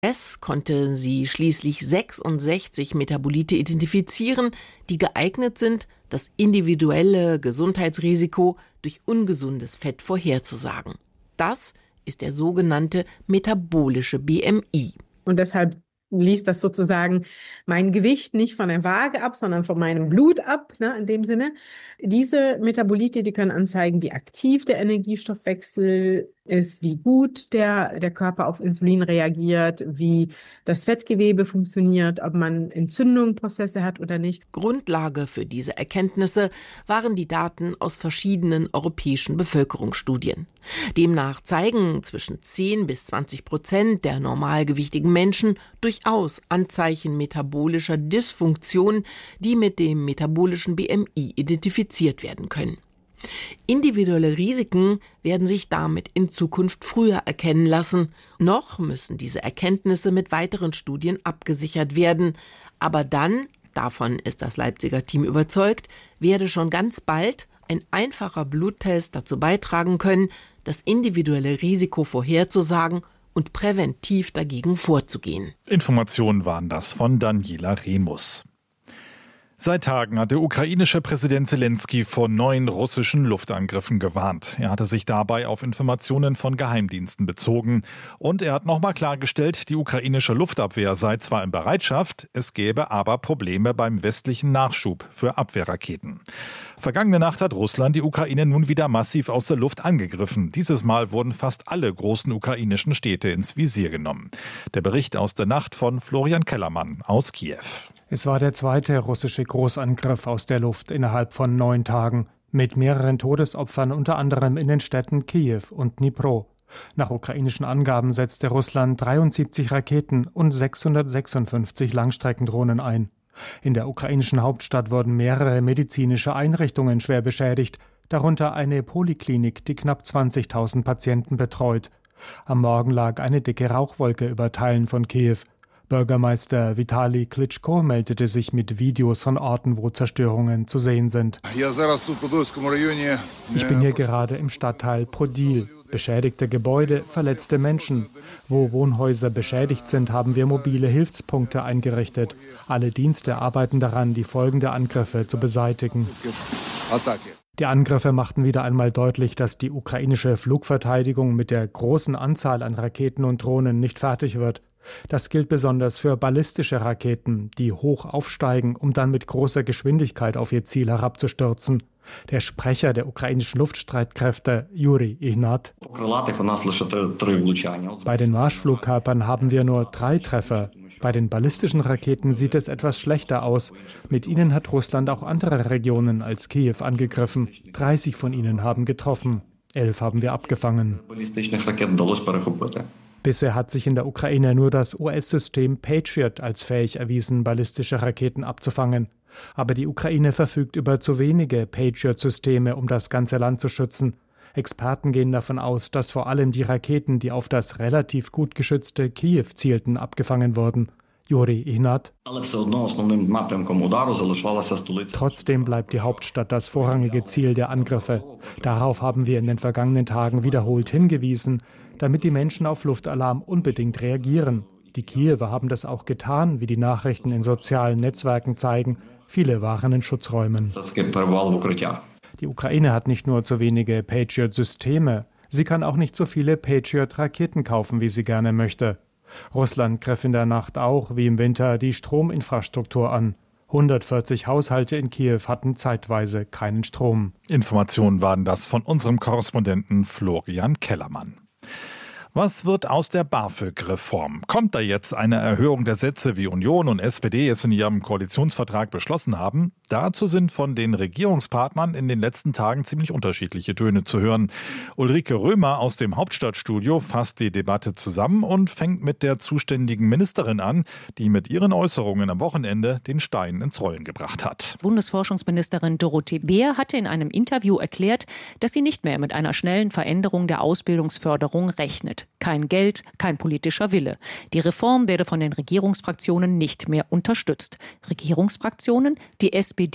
Es konnte sie schließlich 66 Metabolite identifizieren, die geeignet sind, das individuelle Gesundheitsrisiko durch ungesundes Fett vorherzusagen. Das ist der sogenannte metabolische BMI. Und deshalb liest das sozusagen mein Gewicht nicht von der Waage ab, sondern von meinem Blut ab, ne, in dem Sinne. Diese Metabolite, die können anzeigen, wie aktiv der Energiestoffwechsel ist, wie gut der Körper auf Insulin reagiert, wie das Fettgewebe funktioniert, ob man Entzündungsprozesse hat oder nicht. Grundlage für diese Erkenntnisse waren die Daten aus verschiedenen europäischen Bevölkerungsstudien. Demnach zeigen zwischen 10-20% der normalgewichtigen Menschen durchaus Anzeichen metabolischer Dysfunktion, die mit dem metabolischen BMI identifiziert werden können. Individuelle Risiken werden sich damit in Zukunft früher erkennen lassen. Noch müssen diese Erkenntnisse mit weiteren Studien abgesichert werden. Aber dann, davon ist das Leipziger Team überzeugt, werde schon ganz bald ein einfacher Bluttest dazu beitragen können, das individuelle Risiko vorherzusagen und präventiv dagegen vorzugehen. Informationen waren das von Daniela Remus. Seit Tagen hat der ukrainische Präsident Selenskyj vor neuen russischen Luftangriffen gewarnt. Er hatte sich dabei auf Informationen von Geheimdiensten bezogen. Und er hat nochmal klargestellt, die ukrainische Luftabwehr sei zwar in Bereitschaft, es gäbe aber Probleme beim westlichen Nachschub für Abwehrraketen. Vergangene Nacht hat Russland die Ukraine nun wieder massiv aus der Luft angegriffen. Dieses Mal wurden fast alle großen ukrainischen Städte ins Visier genommen. Der Bericht aus der Nacht von Florian Kellermann aus Kiew. Es war der zweite russische Großangriff aus der Luft innerhalb von 9 Tagen, mit mehreren Todesopfern unter anderem in den Städten Kiew und Dnipro. Nach ukrainischen Angaben setzte Russland 73 Raketen und 656 Langstreckendrohnen ein. In der ukrainischen Hauptstadt wurden mehrere medizinische Einrichtungen schwer beschädigt, darunter eine Poliklinik, die knapp 20.000 Patienten betreut. Am Morgen lag eine dicke Rauchwolke über Teilen von Kiew. Bürgermeister Vitali Klitschko meldete sich mit Videos von Orten, wo Zerstörungen zu sehen sind. Ich bin hier gerade im Stadtteil Podil. Beschädigte Gebäude, verletzte Menschen. Wo Wohnhäuser beschädigt sind, haben wir mobile Hilfspunkte eingerichtet. Alle Dienste arbeiten daran, die Folgen der Angriffe zu beseitigen. Die Angriffe machten wieder einmal deutlich, dass die ukrainische Flugverteidigung mit der großen Anzahl an Raketen und Drohnen nicht fertig wird. Das gilt besonders für ballistische Raketen, die hoch aufsteigen, um dann mit großer Geschwindigkeit auf ihr Ziel herabzustürzen. Der Sprecher der ukrainischen Luftstreitkräfte, Juri Ihnat: Bei den Marschflugkörpern haben wir nur 3 Treffer. Bei den ballistischen Raketen sieht es etwas schlechter aus. Mit ihnen hat Russland auch andere Regionen als Kiew angegriffen. 30 von ihnen haben getroffen. 11 haben wir abgefangen. Bisher hat sich in der Ukraine nur das US-System Patriot als fähig erwiesen, ballistische Raketen abzufangen. Aber die Ukraine verfügt über zu wenige Patriot-Systeme, um das ganze Land zu schützen. Experten gehen davon aus, dass vor allem die Raketen, die auf das relativ gut geschützte Kiew zielten, abgefangen wurden. Juri Ihnat: Trotzdem bleibt die Hauptstadt das vorrangige Ziel der Angriffe. Darauf haben wir in den vergangenen Tagen wiederholt hingewiesen, damit die Menschen auf Luftalarm unbedingt reagieren. Die Kiewer haben das auch getan, wie die Nachrichten in sozialen Netzwerken zeigen. Viele waren in Schutzräumen. Die Ukraine hat nicht nur zu wenige Patriot-Systeme, sie kann auch nicht so viele Patriot-Raketen kaufen, wie sie gerne möchte. Russland griff in der Nacht auch, wie im Winter, die Strominfrastruktur an. 140 Haushalte in Kiew hatten zeitweise keinen Strom. Informationen waren das von unserem Korrespondenten Florian Kellermann. Was wird aus der BAföG-Reform? Kommt da jetzt eine Erhöhung der Sätze, wie Union und SPD es in ihrem Koalitionsvertrag beschlossen haben? Dazu sind von den Regierungspartnern in den letzten Tagen ziemlich unterschiedliche Töne zu hören. Ulrike Römer aus dem Hauptstadtstudio fasst die Debatte zusammen und fängt mit der zuständigen Ministerin an, die mit ihren Äußerungen am Wochenende den Stein ins Rollen gebracht hat. Bundesforschungsministerin Dorothee Bär hatte in einem Interview erklärt, dass sie nicht mehr mit einer schnellen Veränderung der Ausbildungsförderung rechnet. Kein Geld, kein politischer Wille. Die Reform werde von den Regierungsfraktionen nicht mehr unterstützt. Regierungsfraktionen, die SPD,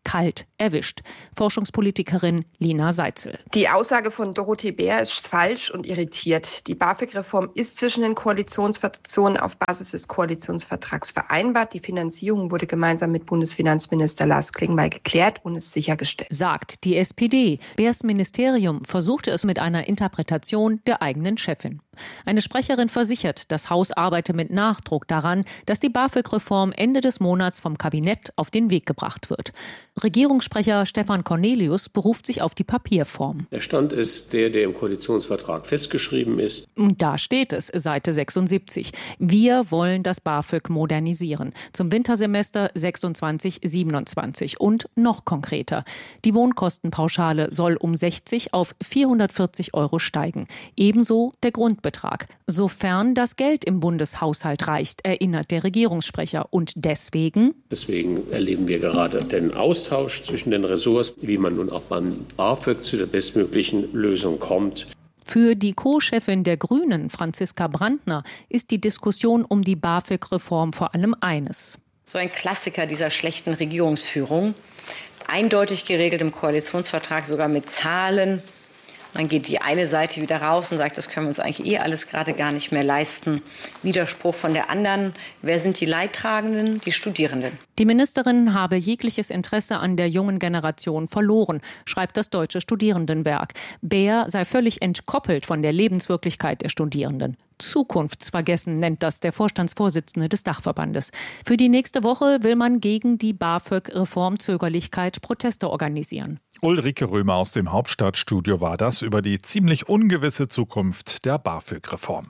kalt erwischt. Forschungspolitikerin Lina Seitzel. Die Aussage von Dorothee Bär ist falsch und irritiert. Die BAföG-Reform ist zwischen den Koalitionsfraktionen auf Basis des Koalitionsvertrags vereinbart. Die Finanzierung wurde gemeinsam mit Bundesfinanzminister Lars Klingbeil geklärt und ist sichergestellt. Sagt die SPD. Bärs Ministerium versuchte es mit einer Interpretation der eigenen Chefin. Eine Sprecherin versichert, das Haus arbeite mit Nachdruck daran, dass die BAföG-Reform Ende des Monats vom Kabinett auf den Weg gebracht wird. Regierungssprecher Stefan Cornelius beruft sich auf die Papierform. Der Stand ist der im Koalitionsvertrag festgeschrieben ist. Da steht es, Seite 76. Wir wollen das BAföG modernisieren. Zum Wintersemester 26/27. Und noch konkreter. Die Wohnkostenpauschale soll um 60 auf 440 € steigen. Ebenso der Grundbetrag. Sofern das Geld im Bundeshaushalt reicht, erinnert der Regierungssprecher. Und deswegen erleben wir gerade den Austausch zwischen den Ressorts, wie man nun auch beim BAföG zu der bestmöglichen Lösung kommt. Für die Co-Chefin der Grünen, Franziska Brandner, ist die Diskussion um die BAföG-Reform vor allem eines. So ein Klassiker dieser schlechten Regierungsführung. Eindeutig geregelt im Koalitionsvertrag, sogar mit Zahlen. Dann geht die eine Seite wieder raus und sagt, das können wir uns eigentlich alles gerade gar nicht mehr leisten. Widerspruch von der anderen. Wer sind die Leidtragenden? Die Studierenden. Die Ministerin habe jegliches Interesse an der jungen Generation verloren, schreibt das Deutsche Studierendenwerk. Bär sei völlig entkoppelt von der Lebenswirklichkeit der Studierenden. Zukunftsvergessen nennt das der Vorstandsvorsitzende des Dachverbandes. Für die nächste Woche will man gegen die BAföG-Reformzögerlichkeit Proteste organisieren. Ulrike Römer aus dem Hauptstadtstudio war das über die ziemlich ungewisse Zukunft der BAföG-Reform.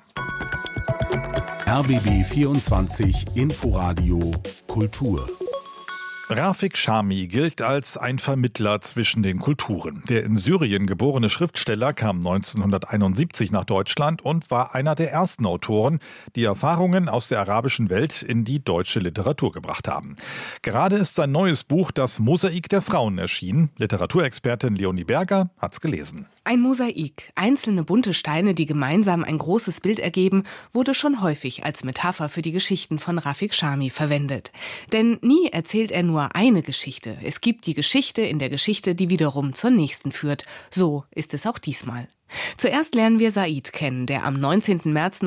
RBB 24 Inforadio Kultur. Rafik Shami gilt als ein Vermittler zwischen den Kulturen. Der in Syrien geborene Schriftsteller kam 1971 nach Deutschland und war einer der ersten Autoren, die Erfahrungen aus der arabischen Welt in die deutsche Literatur gebracht haben. Gerade ist sein neues Buch Das Mosaik der Frauen erschienen. Literaturexpertin Leonie Berger hat's gelesen. Ein Mosaik, einzelne bunte Steine, die gemeinsam ein großes Bild ergeben, wurde schon häufig als Metapher für die Geschichten von Rafik Shami verwendet. Denn nie erzählt er nur eine Geschichte. Es gibt die Geschichte in der Geschichte, die wiederum zur nächsten führt. So ist es auch diesmal. Zuerst lernen wir Said kennen, der am 19. März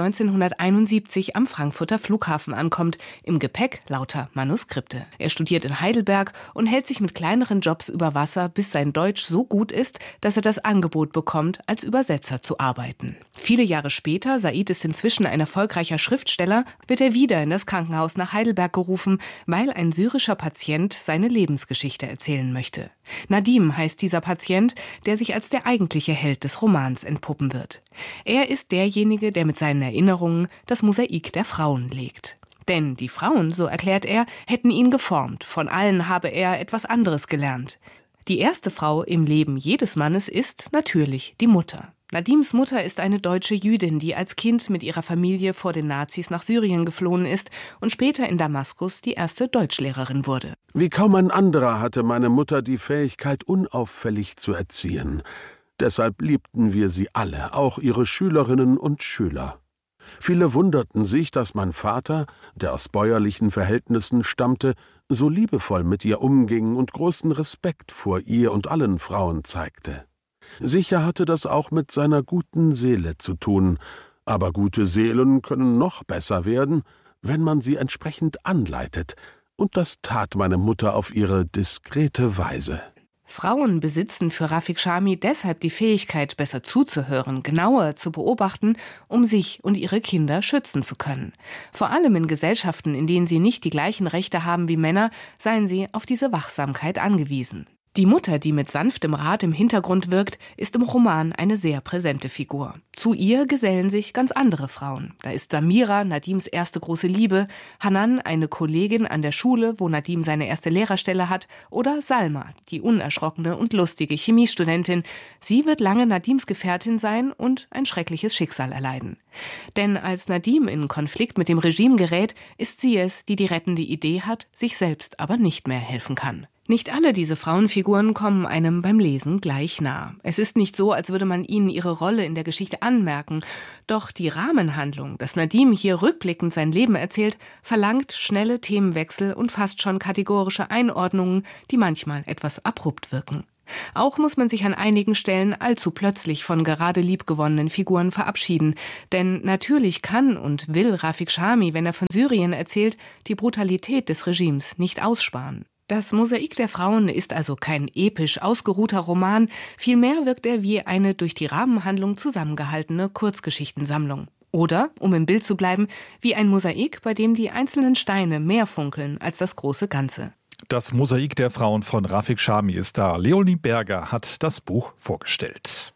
1971 am Frankfurter Flughafen ankommt. Im Gepäck lauter Manuskripte. Er studiert in Heidelberg und hält sich mit kleineren Jobs über Wasser, bis sein Deutsch so gut ist, dass er das Angebot bekommt, als Übersetzer zu arbeiten. Viele Jahre später, Said ist inzwischen ein erfolgreicher Schriftsteller, wird er wieder in das Krankenhaus nach Heidelberg gerufen, weil ein syrischer Patient seine Lebensgeschichte erzählen möchte. Nadim heißt dieser Patient, der sich als der eigentliche Held des Romans entpuppen wird. Er ist derjenige, der mit seinen Erinnerungen das Mosaik der Frauen legt. Denn die Frauen, so erklärt er, hätten ihn geformt. Von allen habe er etwas anderes gelernt. Die erste Frau im Leben jedes Mannes ist natürlich die Mutter. Nadims Mutter ist eine deutsche Jüdin, die als Kind mit ihrer Familie vor den Nazis nach Syrien geflohen ist und später in Damaskus die erste Deutschlehrerin wurde. Wie kaum ein anderer hatte meine Mutter die Fähigkeit, unauffällig zu erziehen. Deshalb liebten wir sie alle, auch ihre Schülerinnen und Schüler. Viele wunderten sich, dass mein Vater, der aus bäuerlichen Verhältnissen stammte, so liebevoll mit ihr umging und großen Respekt vor ihr und allen Frauen zeigte. Sicher hatte das auch mit seiner guten Seele zu tun, aber gute Seelen können noch besser werden, wenn man sie entsprechend anleitet, und das tat meine Mutter auf ihre diskrete Weise. Frauen besitzen für Rafik Shami deshalb die Fähigkeit, besser zuzuhören, genauer zu beobachten, um sich und ihre Kinder schützen zu können. Vor allem in Gesellschaften, in denen sie nicht die gleichen Rechte haben wie Männer, seien sie auf diese Wachsamkeit angewiesen. Die Mutter, die mit sanftem Rat im Hintergrund wirkt, ist im Roman eine sehr präsente Figur. Zu ihr gesellen sich ganz andere Frauen. Da ist Samira, Nadims erste große Liebe, Hanan, eine Kollegin an der Schule, wo Nadim seine erste Lehrerstelle hat, oder Salma, die unerschrockene und lustige Chemiestudentin. Sie wird lange Nadims Gefährtin sein und ein schreckliches Schicksal erleiden. Denn als Nadim in Konflikt mit dem Regime gerät, ist sie es, die die rettende Idee hat, sich selbst aber nicht mehr helfen kann. Nicht alle diese Frauenfiguren kommen einem beim Lesen gleich nah. Es ist nicht so, als würde man ihnen ihre Rolle in der Geschichte anmerken. Doch die Rahmenhandlung, dass Nadim hier rückblickend sein Leben erzählt, verlangt schnelle Themenwechsel und fast schon kategorische Einordnungen, die manchmal etwas abrupt wirken. Auch muss man sich an einigen Stellen allzu plötzlich von gerade liebgewonnenen Figuren verabschieden. Denn natürlich kann und will Rafik Chami, wenn er von Syrien erzählt, die Brutalität des Regimes nicht aussparen. Das Mosaik der Frauen ist also kein episch ausgeruhter Roman, vielmehr wirkt er wie eine durch die Rahmenhandlung zusammengehaltene Kurzgeschichtensammlung. Oder, um im Bild zu bleiben, wie ein Mosaik, bei dem die einzelnen Steine mehr funkeln als das große Ganze. Das Mosaik der Frauen von Rafik Chami ist da. Leonie Berger hat das Buch vorgestellt.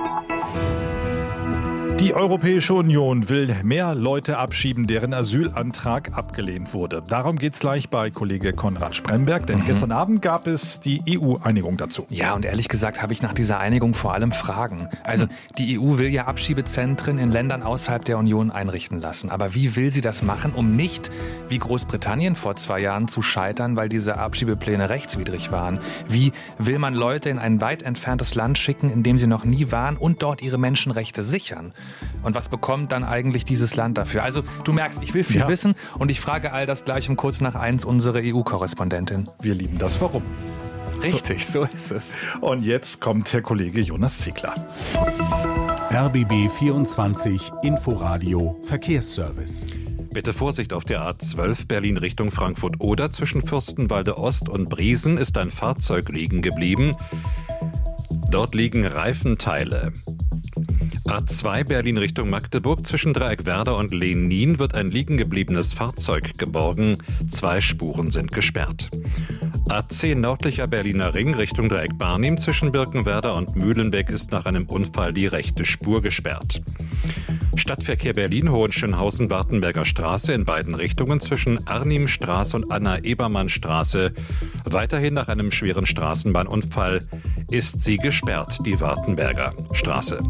Die Europäische Union will mehr Leute abschieben, deren Asylantrag abgelehnt wurde. Darum geht's gleich bei Kollege Konrad Spremberg, denn gestern Abend gab es die EU-Einigung dazu. Ja, und ehrlich gesagt habe ich nach dieser Einigung vor allem Fragen. Also die EU will ja Abschiebezentren in Ländern außerhalb der Union einrichten lassen. Aber wie will sie das machen, um nicht, wie Großbritannien vor 2 Jahren, zu scheitern, weil diese Abschiebepläne rechtswidrig waren? Wie will man Leute in ein weit entferntes Land schicken, in dem sie noch nie waren und dort ihre Menschenrechte sichern? Und was bekommt dann eigentlich dieses Land dafür? Also du merkst, ich will viel wissen und ich frage all das gleich um kurz nach 1 unsere EU-Korrespondentin. Wir lieben das Warum. Richtig, so ist es. Und jetzt kommt Herr Kollege Jonas Ziegler. RBB 24 Inforadio Verkehrsservice. Bitte Vorsicht auf der A12 Berlin Richtung Frankfurt-Oder. Zwischen Fürstenwalde Ost und Briesen ist ein Fahrzeug liegen geblieben. Dort liegen Reifenteile. A2 Berlin Richtung Magdeburg. Zwischen Dreieckwerder und Lenin wird ein liegen gebliebenes Fahrzeug geborgen. 2 Spuren sind gesperrt. A10 nördlicher Berliner Ring Richtung Dreieck Barnim. Zwischen Birkenwerder und Mühlenbeck ist nach einem Unfall die rechte Spur gesperrt. Stadtverkehr Berlin, Hohenschönhausen, Wartenberger Straße in beiden Richtungen zwischen Arnimstraße und Anna-Ebermann-Straße. Weiterhin nach einem schweren Straßenbahnunfall ist sie gesperrt, die Wartenberger Straße.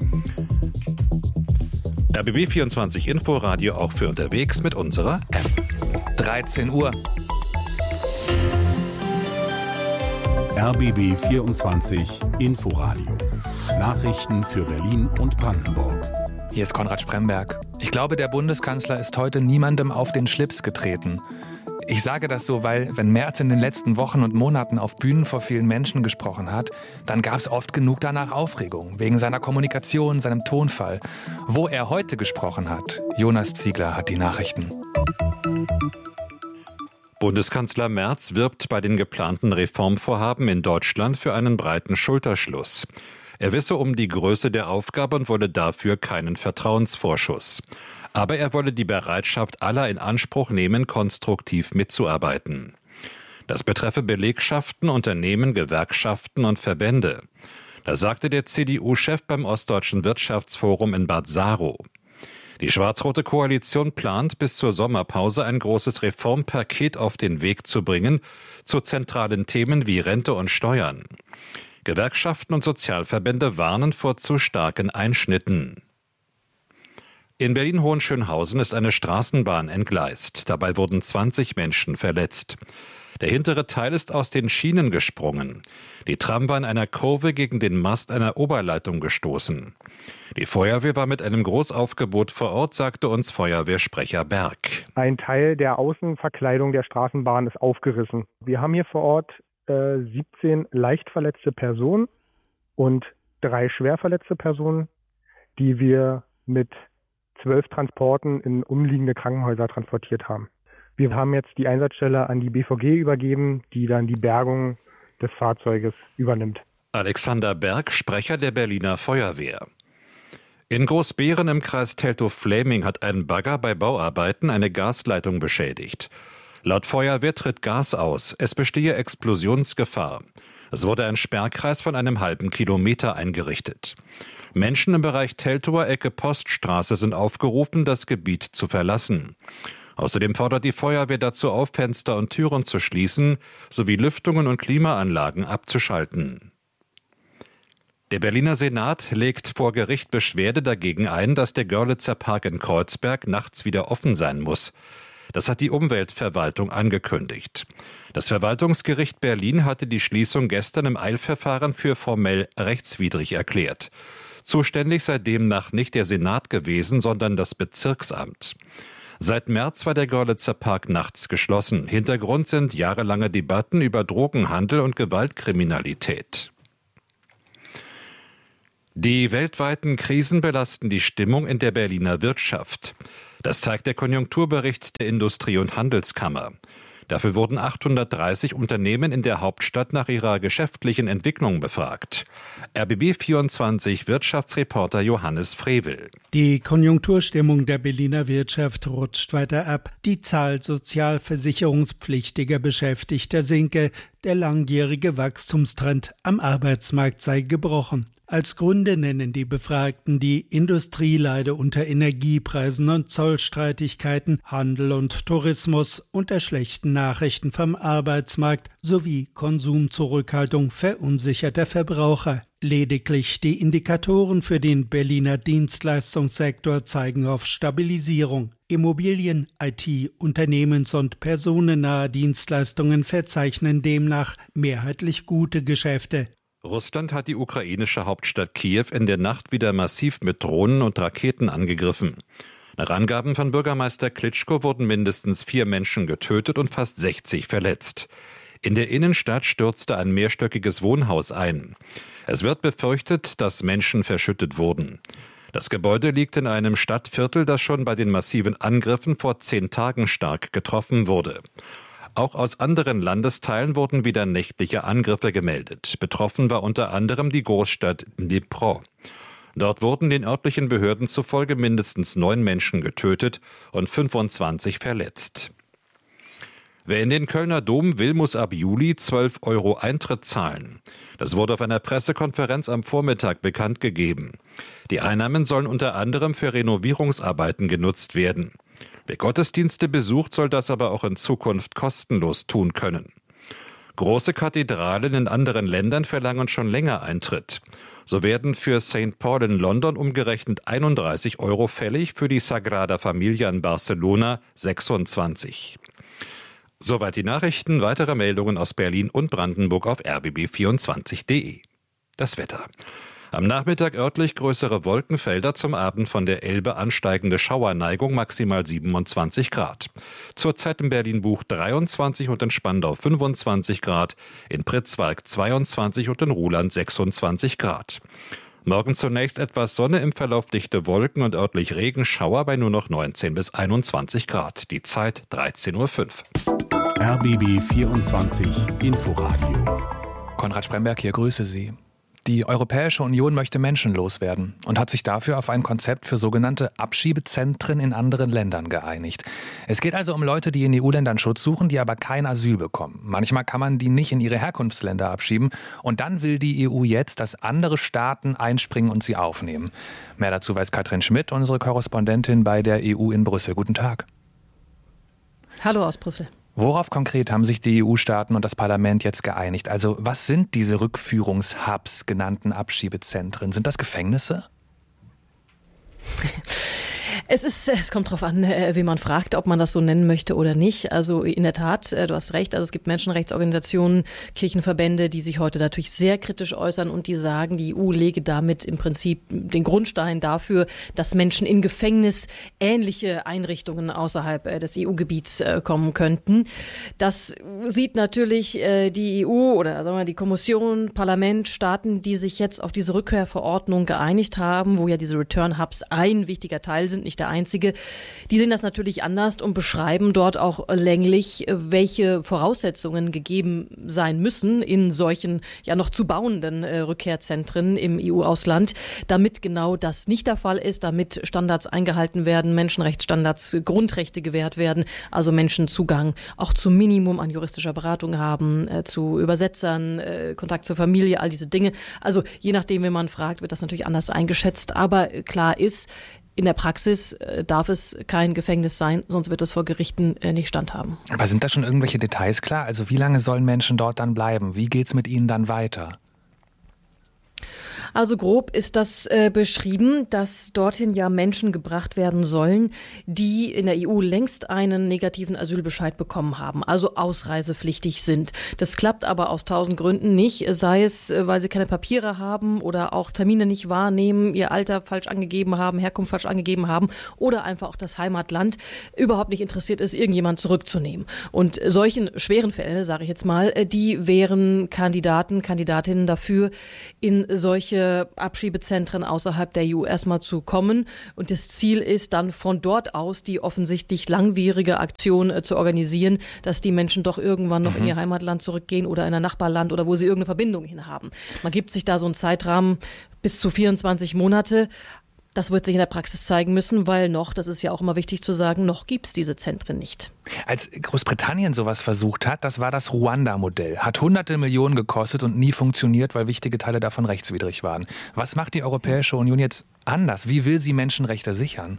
RBB 24 Inforadio auch für unterwegs mit unserer App. 13 Uhr. RBB 24 Inforadio. Nachrichten für Berlin und Brandenburg. Hier ist Konrad Spremberg. Ich glaube, der Bundeskanzler ist heute niemandem auf den Schlips getreten. Ich sage das so, weil, wenn Merz in den letzten Wochen und Monaten auf Bühnen vor vielen Menschen gesprochen hat, dann gab es oft genug danach Aufregung, wegen seiner Kommunikation, seinem Tonfall. Wo er heute gesprochen hat, Jonas Ziegler hat die Nachrichten. Bundeskanzler Merz wirbt bei den geplanten Reformvorhaben in Deutschland für einen breiten Schulterschluss. Er wisse um die Größe der Aufgabe und wolle dafür keinen Vertrauensvorschuss. Aber er wolle die Bereitschaft aller in Anspruch nehmen, konstruktiv mitzuarbeiten. Das betreffe Belegschaften, Unternehmen, Gewerkschaften und Verbände. Das sagte der CDU-Chef beim Ostdeutschen Wirtschaftsforum in Bad Saro. Die schwarz-rote Koalition plant, bis zur Sommerpause ein großes Reformpaket auf den Weg zu bringen, zu zentralen Themen wie Rente und Steuern. Gewerkschaften und Sozialverbände warnen vor zu starken Einschnitten. In Berlin-Hohenschönhausen ist eine Straßenbahn entgleist. Dabei wurden 20 Menschen verletzt. Der hintere Teil ist aus den Schienen gesprungen. Die Tram war in einer Kurve gegen den Mast einer Oberleitung gestoßen. Die Feuerwehr war mit einem Großaufgebot vor Ort, sagte uns Feuerwehrsprecher Berg. Ein Teil der Außenverkleidung der Straßenbahn ist aufgerissen. Wir haben hier vor Ort 17 leicht verletzte Personen und 3 schwer verletzte Personen, die wir mit 12 Transporten in umliegende Krankenhäuser transportiert haben. Wir haben jetzt die Einsatzstelle an die BVG übergeben, die dann die Bergung des Fahrzeuges übernimmt. Alexander Berg, Sprecher der Berliner Feuerwehr. In Großbeeren im Kreis Teltow-Fläming hat ein Bagger bei Bauarbeiten eine Gasleitung beschädigt. Laut Feuerwehr tritt Gas aus. Es bestehe Explosionsgefahr. Es wurde ein Sperrkreis von einem halben Kilometer eingerichtet. Menschen im Bereich Teltower Ecke Poststraße sind aufgerufen, das Gebiet zu verlassen. Außerdem fordert die Feuerwehr dazu auf, Fenster und Türen zu schließen, sowie Lüftungen und Klimaanlagen abzuschalten. Der Berliner Senat legt vor Gericht Beschwerde dagegen ein, dass der Görlitzer Park in Kreuzberg nachts wieder offen sein muss. Das hat die Umweltverwaltung angekündigt. Das Verwaltungsgericht Berlin hatte die Schließung gestern im Eilverfahren für formell rechtswidrig erklärt. Zuständig sei demnach nicht der Senat gewesen, sondern das Bezirksamt. Seit März war der Görlitzer Park nachts geschlossen. Hintergrund sind jahrelange Debatten über Drogenhandel und Gewaltkriminalität. Die weltweiten Krisen belasten die Stimmung in der Berliner Wirtschaft. Das zeigt der Konjunkturbericht der Industrie- und Handelskammer. Dafür wurden 830 Unternehmen in der Hauptstadt nach ihrer geschäftlichen Entwicklung befragt. RBB24 Wirtschaftsreporter Johannes Frevel. Die Konjunkturstimmung der Berliner Wirtschaft rutscht weiter ab. Die Zahl sozialversicherungspflichtiger Beschäftigter sinke. Der langjährige Wachstumstrend am Arbeitsmarkt sei gebrochen. Als Gründe nennen die Befragten die Industrie leide unter Energiepreisen und Zollstreitigkeiten, Handel und Tourismus, unter schlechten Nachrichten vom Arbeitsmarkt sowie Konsumzurückhaltung verunsicherter Verbraucher. Lediglich die Indikatoren für den Berliner Dienstleistungssektor zeigen auf Stabilisierung. Immobilien, IT, Unternehmens- und personennahe Dienstleistungen verzeichnen demnach mehrheitlich gute Geschäfte. Russland hat die ukrainische Hauptstadt Kiew in der Nacht wieder massiv mit Drohnen und Raketen angegriffen. Nach Angaben von Bürgermeister Klitschko wurden mindestens 4 Menschen getötet und fast 60 verletzt. In der Innenstadt stürzte ein mehrstöckiges Wohnhaus ein. Es wird befürchtet, dass Menschen verschüttet wurden. Das Gebäude liegt in einem Stadtviertel, das schon bei den massiven Angriffen vor 10 Tagen stark getroffen wurde. Auch aus anderen Landesteilen wurden wieder nächtliche Angriffe gemeldet. Betroffen war unter anderem die Großstadt Dnipro. Dort wurden den örtlichen Behörden zufolge mindestens 9 Menschen getötet und 25 verletzt. Wer in den Kölner Dom will, muss ab Juli 12 € Eintritt zahlen. Das wurde auf einer Pressekonferenz am Vormittag bekannt gegeben. Die Einnahmen sollen unter anderem für Renovierungsarbeiten genutzt werden. Wer Gottesdienste besucht, soll das aber auch in Zukunft kostenlos tun können. Große Kathedralen in anderen Ländern verlangen schon länger Eintritt. So werden für St. Paul in London umgerechnet 31 € fällig, für die Sagrada Familia in Barcelona 26. Soweit die Nachrichten. Weitere Meldungen aus Berlin und Brandenburg auf rbb24.de. Das Wetter. Am Nachmittag örtlich größere Wolkenfelder, zum Abend von der Elbe ansteigende Schauerneigung, maximal 27 Grad. Zurzeit in Berlin-Buch 23 und in Spandau 25 Grad, in Pritzwalk 22 und in Ruhland 26 Grad. Morgen zunächst etwas Sonne, im Verlauf dichte Wolken und örtlich Regenschauer bei nur noch 19 bis 21 Grad. Die Zeit 13:05 Uhr. RBB 24 Inforadio. Konrad Spremberg hier, grüße Sie. Die Europäische Union möchte menschenlos werden und hat sich dafür auf ein Konzept für sogenannte Abschiebezentren in anderen Ländern geeinigt. Es geht also um Leute, die in EU-Ländern Schutz suchen, die aber kein Asyl bekommen. Manchmal kann man die nicht in ihre Herkunftsländer abschieben. Und dann will die EU jetzt, dass andere Staaten einspringen und sie aufnehmen. Mehr dazu weiß Katrin Schmidt, unsere Korrespondentin bei der EU in Brüssel. Guten Tag. Hallo aus Brüssel. Worauf konkret haben sich die EU-Staaten und das Parlament jetzt geeinigt? Also was sind diese Rückführungshubs genannten Abschiebezentren? Sind das Gefängnisse? Es kommt darauf an, wie man fragt, ob man das so nennen möchte oder nicht. Also in der Tat, du hast recht, also es gibt Menschenrechtsorganisationen, Kirchenverbände, die sich heute natürlich sehr kritisch äußern und die sagen, die EU lege damit im Prinzip den Grundstein dafür, dass Menschen in Gefängnis ähnliche Einrichtungen außerhalb des EU-Gebiets kommen könnten. Das sieht natürlich die EU oder sagen wir die Kommission, Parlament, Staaten, die sich jetzt auf diese Rückkehrverordnung geeinigt haben, wo ja diese Return-Hubs ein wichtiger Teil sind, nicht der einzige. Die sehen das natürlich anders und beschreiben dort auch länglich, welche Voraussetzungen gegeben sein müssen in solchen ja noch zu bauenden Rückkehrzentren im EU-Ausland, damit genau das nicht der Fall ist, damit Standards eingehalten werden, Menschenrechtsstandards, Grundrechte gewährt werden, also Menschen Zugang auch zum Minimum an juristischer Beratung haben, zu Übersetzern, Kontakt zur Familie, all diese Dinge. Also je nachdem, wen man fragt, wird das natürlich anders eingeschätzt. Aber klar ist, in der Praxis darf es kein Gefängnis sein, sonst wird es vor Gerichten nicht standhaben. Aber sind da schon irgendwelche Details klar? Also wie lange sollen Menschen dort dann bleiben? Wie geht's mit ihnen dann weiter? Also grob ist das beschrieben, dass dorthin ja Menschen gebracht werden sollen, die in der EU längst einen negativen Asylbescheid bekommen haben, also ausreisepflichtig sind. Das klappt aber aus 1000 Gründen nicht, sei es, weil sie keine Papiere haben oder auch Termine nicht wahrnehmen, ihr Alter falsch angegeben haben, Herkunft falsch angegeben haben oder einfach auch das Heimatland überhaupt nicht interessiert ist, irgendjemand zurückzunehmen. Und solchen schweren Fällen, sage ich jetzt mal, die wären Kandidatinnen dafür, in solche Abschiebezentren außerhalb der EU erstmal zu kommen. Und das Ziel ist dann von dort aus die offensichtlich langwierige Aktion zu organisieren, dass die Menschen doch irgendwann noch in ihr Heimatland zurückgehen oder in ein Nachbarland oder wo sie irgendeine Verbindung hin haben. Man gibt sich da so einen Zeitrahmen bis zu 24 Monate. Das wird sich in der Praxis zeigen müssen, weil noch, das ist ja auch immer wichtig zu sagen, noch gibt es diese Zentren nicht. Als Großbritannien sowas versucht hat, das war das Ruanda-Modell. Hat hunderte Millionen gekostet und nie funktioniert, weil wichtige Teile davon rechtswidrig waren. Was macht die Europäische Union jetzt anders? Wie will sie Menschenrechte sichern?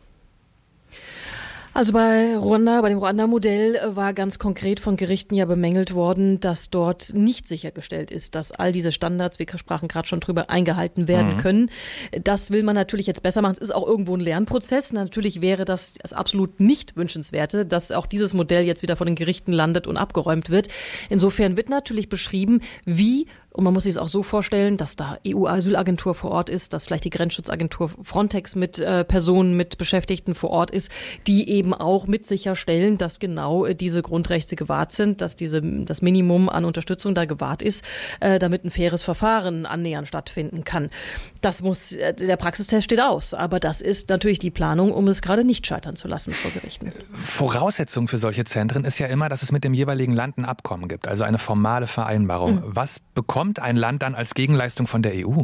Also bei dem Ruanda-Modell war ganz konkret von Gerichten ja bemängelt worden, dass dort nicht sichergestellt ist, dass all diese Standards, wir sprachen gerade schon drüber, eingehalten werden können. Das will man natürlich jetzt besser machen. Es ist auch irgendwo ein Lernprozess. Natürlich wäre das absolut nicht wünschenswerte, dass auch dieses Modell jetzt wieder vor den Gerichten landet und abgeräumt wird. Insofern wird natürlich beschrieben, wie. Und man muss sich es auch so vorstellen, dass da EU-Asylagentur vor Ort ist, dass vielleicht die Grenzschutzagentur Frontex mit Personen, mit Beschäftigten vor Ort ist, die eben auch mit sicherstellen, dass genau diese Grundrechte gewahrt sind, dass das Minimum an Unterstützung da gewahrt ist, damit ein faires Verfahren annähernd stattfinden kann. Der Praxistest steht aus, aber das ist natürlich die Planung, um es gerade nicht scheitern zu lassen vor Gerichten. Voraussetzung für solche Zentren ist ja immer, dass es mit dem jeweiligen Land ein Abkommen gibt, also eine formale Vereinbarung. Was bekommt ein Land dann als Gegenleistung von der EU?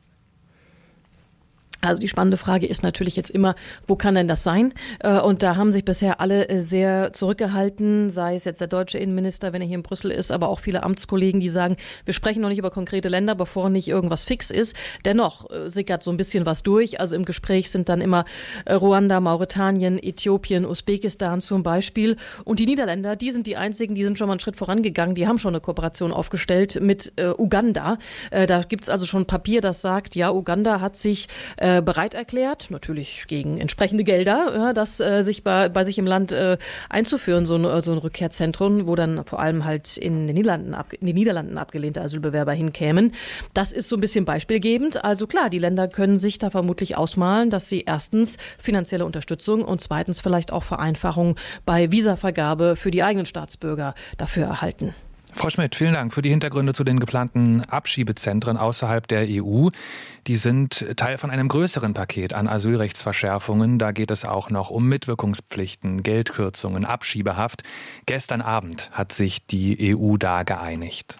Also die spannende Frage ist natürlich jetzt immer, wo kann denn das sein? Und da haben sich bisher alle sehr zurückgehalten, sei es jetzt der deutsche Innenminister, wenn er hier in Brüssel ist, aber auch viele Amtskollegen, die sagen, wir sprechen noch nicht über konkrete Länder, bevor nicht irgendwas fix ist. Dennoch sickert so ein bisschen was durch. Also im Gespräch sind dann immer Ruanda, Mauretanien, Äthiopien, Usbekistan zum Beispiel. Und die Niederländer, die sind die einzigen, die sind schon mal einen Schritt vorangegangen. Die haben schon eine Kooperation aufgestellt mit Uganda. Da gibt es also schon Papier, das sagt, ja, Uganda hat sich bereit erklärt, natürlich gegen entsprechende Gelder, das sich bei sich im Land einzuführen, so ein Rückkehrzentrum, wo dann vor allem halt in den Niederlanden abgelehnte Asylbewerber hinkämen. Das ist so ein bisschen beispielgebend. Also klar, die Länder können sich da vermutlich ausmalen, dass sie erstens finanzielle Unterstützung und zweitens vielleicht auch Vereinfachung bei Visavergabe für die eigenen Staatsbürger dafür erhalten. Frau Schmidt, vielen Dank für die Hintergründe zu den geplanten Abschiebezentren außerhalb der EU. Die sind Teil von einem größeren Paket an Asylrechtsverschärfungen. Da geht es auch noch um Mitwirkungspflichten, Geldkürzungen, Abschiebehaft. Gestern Abend hat sich die EU da geeinigt.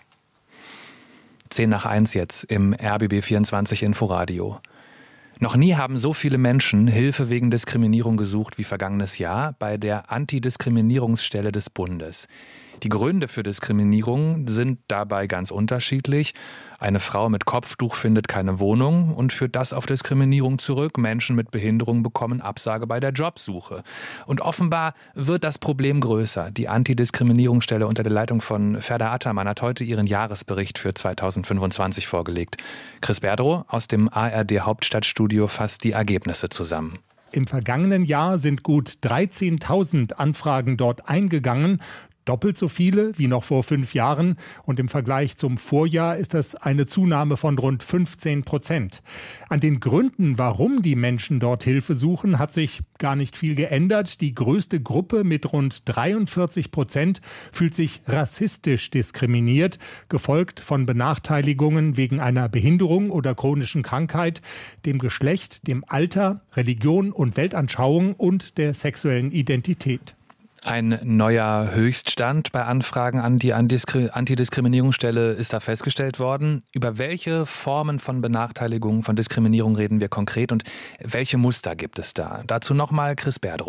10:10 jetzt im RBB 24 Inforadio. Noch nie haben so viele Menschen Hilfe wegen Diskriminierung gesucht wie vergangenes Jahr bei der Antidiskriminierungsstelle des Bundes. Die Gründe für Diskriminierung sind dabei ganz unterschiedlich. Eine Frau mit Kopftuch findet keine Wohnung und führt das auf Diskriminierung zurück. Menschen mit Behinderung bekommen Absage bei der Jobsuche. Und offenbar wird das Problem größer. Die Antidiskriminierungsstelle unter der Leitung von Ferda Attermann hat heute ihren Jahresbericht für 2025 vorgelegt. Chris Berdrow aus dem ARD Hauptstadtstudio fasst die Ergebnisse zusammen. Im vergangenen Jahr sind gut 13.000 Anfragen dort eingegangen. Doppelt so viele wie noch vor 5 Jahren. Und im Vergleich zum Vorjahr ist das eine Zunahme von rund 15%. An den Gründen, warum die Menschen dort Hilfe suchen, hat sich gar nicht viel geändert. Die größte Gruppe mit rund 43% fühlt sich rassistisch diskriminiert, gefolgt von Benachteiligungen wegen einer Behinderung oder chronischen Krankheit, dem Geschlecht, dem Alter, Religion und Weltanschauung und der sexuellen Identität. Ein neuer Höchststand bei Anfragen an die Antidiskriminierungsstelle ist da festgestellt worden. Über welche Formen von Benachteiligung, von Diskriminierung reden wir konkret und welche Muster gibt es da? Dazu nochmal Chris Berdrow.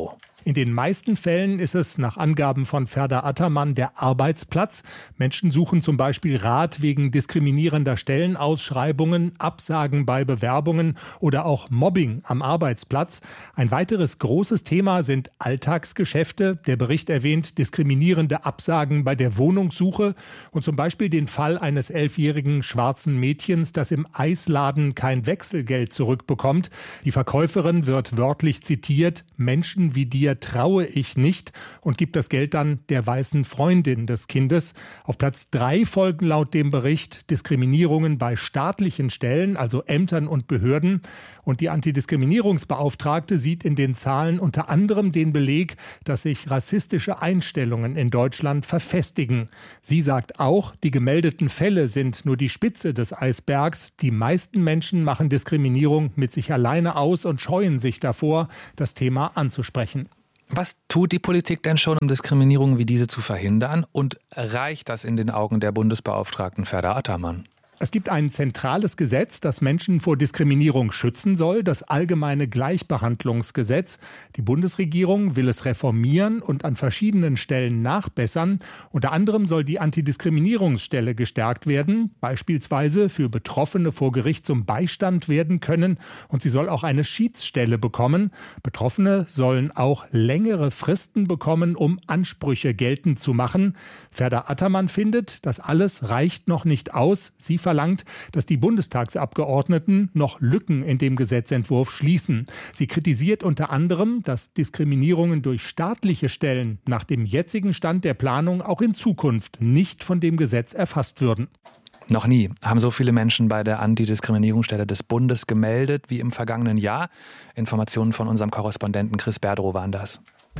In den meisten Fällen ist es nach Angaben von Ferda Attermann der Arbeitsplatz. Menschen suchen zum Beispiel Rat wegen diskriminierender Stellenausschreibungen, Absagen bei Bewerbungen oder auch Mobbing am Arbeitsplatz. Ein weiteres großes Thema sind Alltagsgeschäfte. Der Bericht erwähnt diskriminierende Absagen bei der Wohnungssuche und zum Beispiel den Fall eines 11-jährigen schwarzen Mädchens, das im Eisladen kein Wechselgeld zurückbekommt. Die Verkäuferin wird wörtlich zitiert: Menschen wie dir traue ich nicht, und gibt das Geld dann der weißen Freundin des Kindes. Auf Platz 3 folgen laut dem Bericht Diskriminierungen bei staatlichen Stellen, also Ämtern und Behörden. Und die Antidiskriminierungsbeauftragte sieht in den Zahlen unter anderem den Beleg, dass sich rassistische Einstellungen in Deutschland verfestigen. Sie sagt auch, die gemeldeten Fälle sind nur die Spitze des Eisbergs. Die meisten Menschen machen Diskriminierung mit sich alleine aus und scheuen sich davor, das Thema anzusprechen. Was tut die Politik denn schon, um Diskriminierungen wie diese zu verhindern? Und reicht das in den Augen der Bundesbeauftragten Ferda Attermann? Es gibt ein zentrales Gesetz, das Menschen vor Diskriminierung schützen soll, das Allgemeine Gleichbehandlungsgesetz. Die Bundesregierung will es reformieren und an verschiedenen Stellen nachbessern. Unter anderem soll die Antidiskriminierungsstelle gestärkt werden, beispielsweise für Betroffene vor Gericht zum Beistand werden können. Und sie soll auch eine Schiedsstelle bekommen. Betroffene sollen auch längere Fristen bekommen, um Ansprüche geltend zu machen. Ferda Attermann findet, das alles reicht noch nicht aus. Sie verlangt, dass die Bundestagsabgeordneten noch Lücken in dem Gesetzentwurf schließen. Sie kritisiert unter anderem, dass Diskriminierungen durch staatliche Stellen nach dem jetzigen Stand der Planung auch in Zukunft nicht von dem Gesetz erfasst würden. Noch nie haben so viele Menschen bei der Antidiskriminierungsstelle des Bundes gemeldet wie im vergangenen Jahr. Informationen von unserem Korrespondenten Chris Berdrow waren das.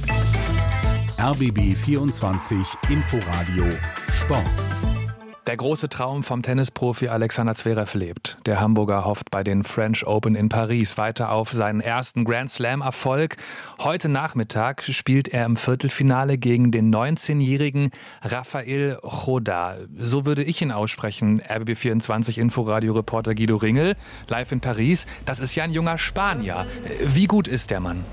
RBB 24 Inforadio Sport. Der große Traum vom Tennisprofi Alexander Zverev lebt. Der Hamburger hofft bei den French Open in Paris weiter auf seinen ersten Grand Slam-Erfolg. Heute Nachmittag spielt er im Viertelfinale gegen den 19-jährigen Rafael Chodar. So würde ich ihn aussprechen. RBB24 Inforadio-Reporter Guido Ringel, live in Paris. Das ist ja ein junger Spanier. Wie gut ist der Mann?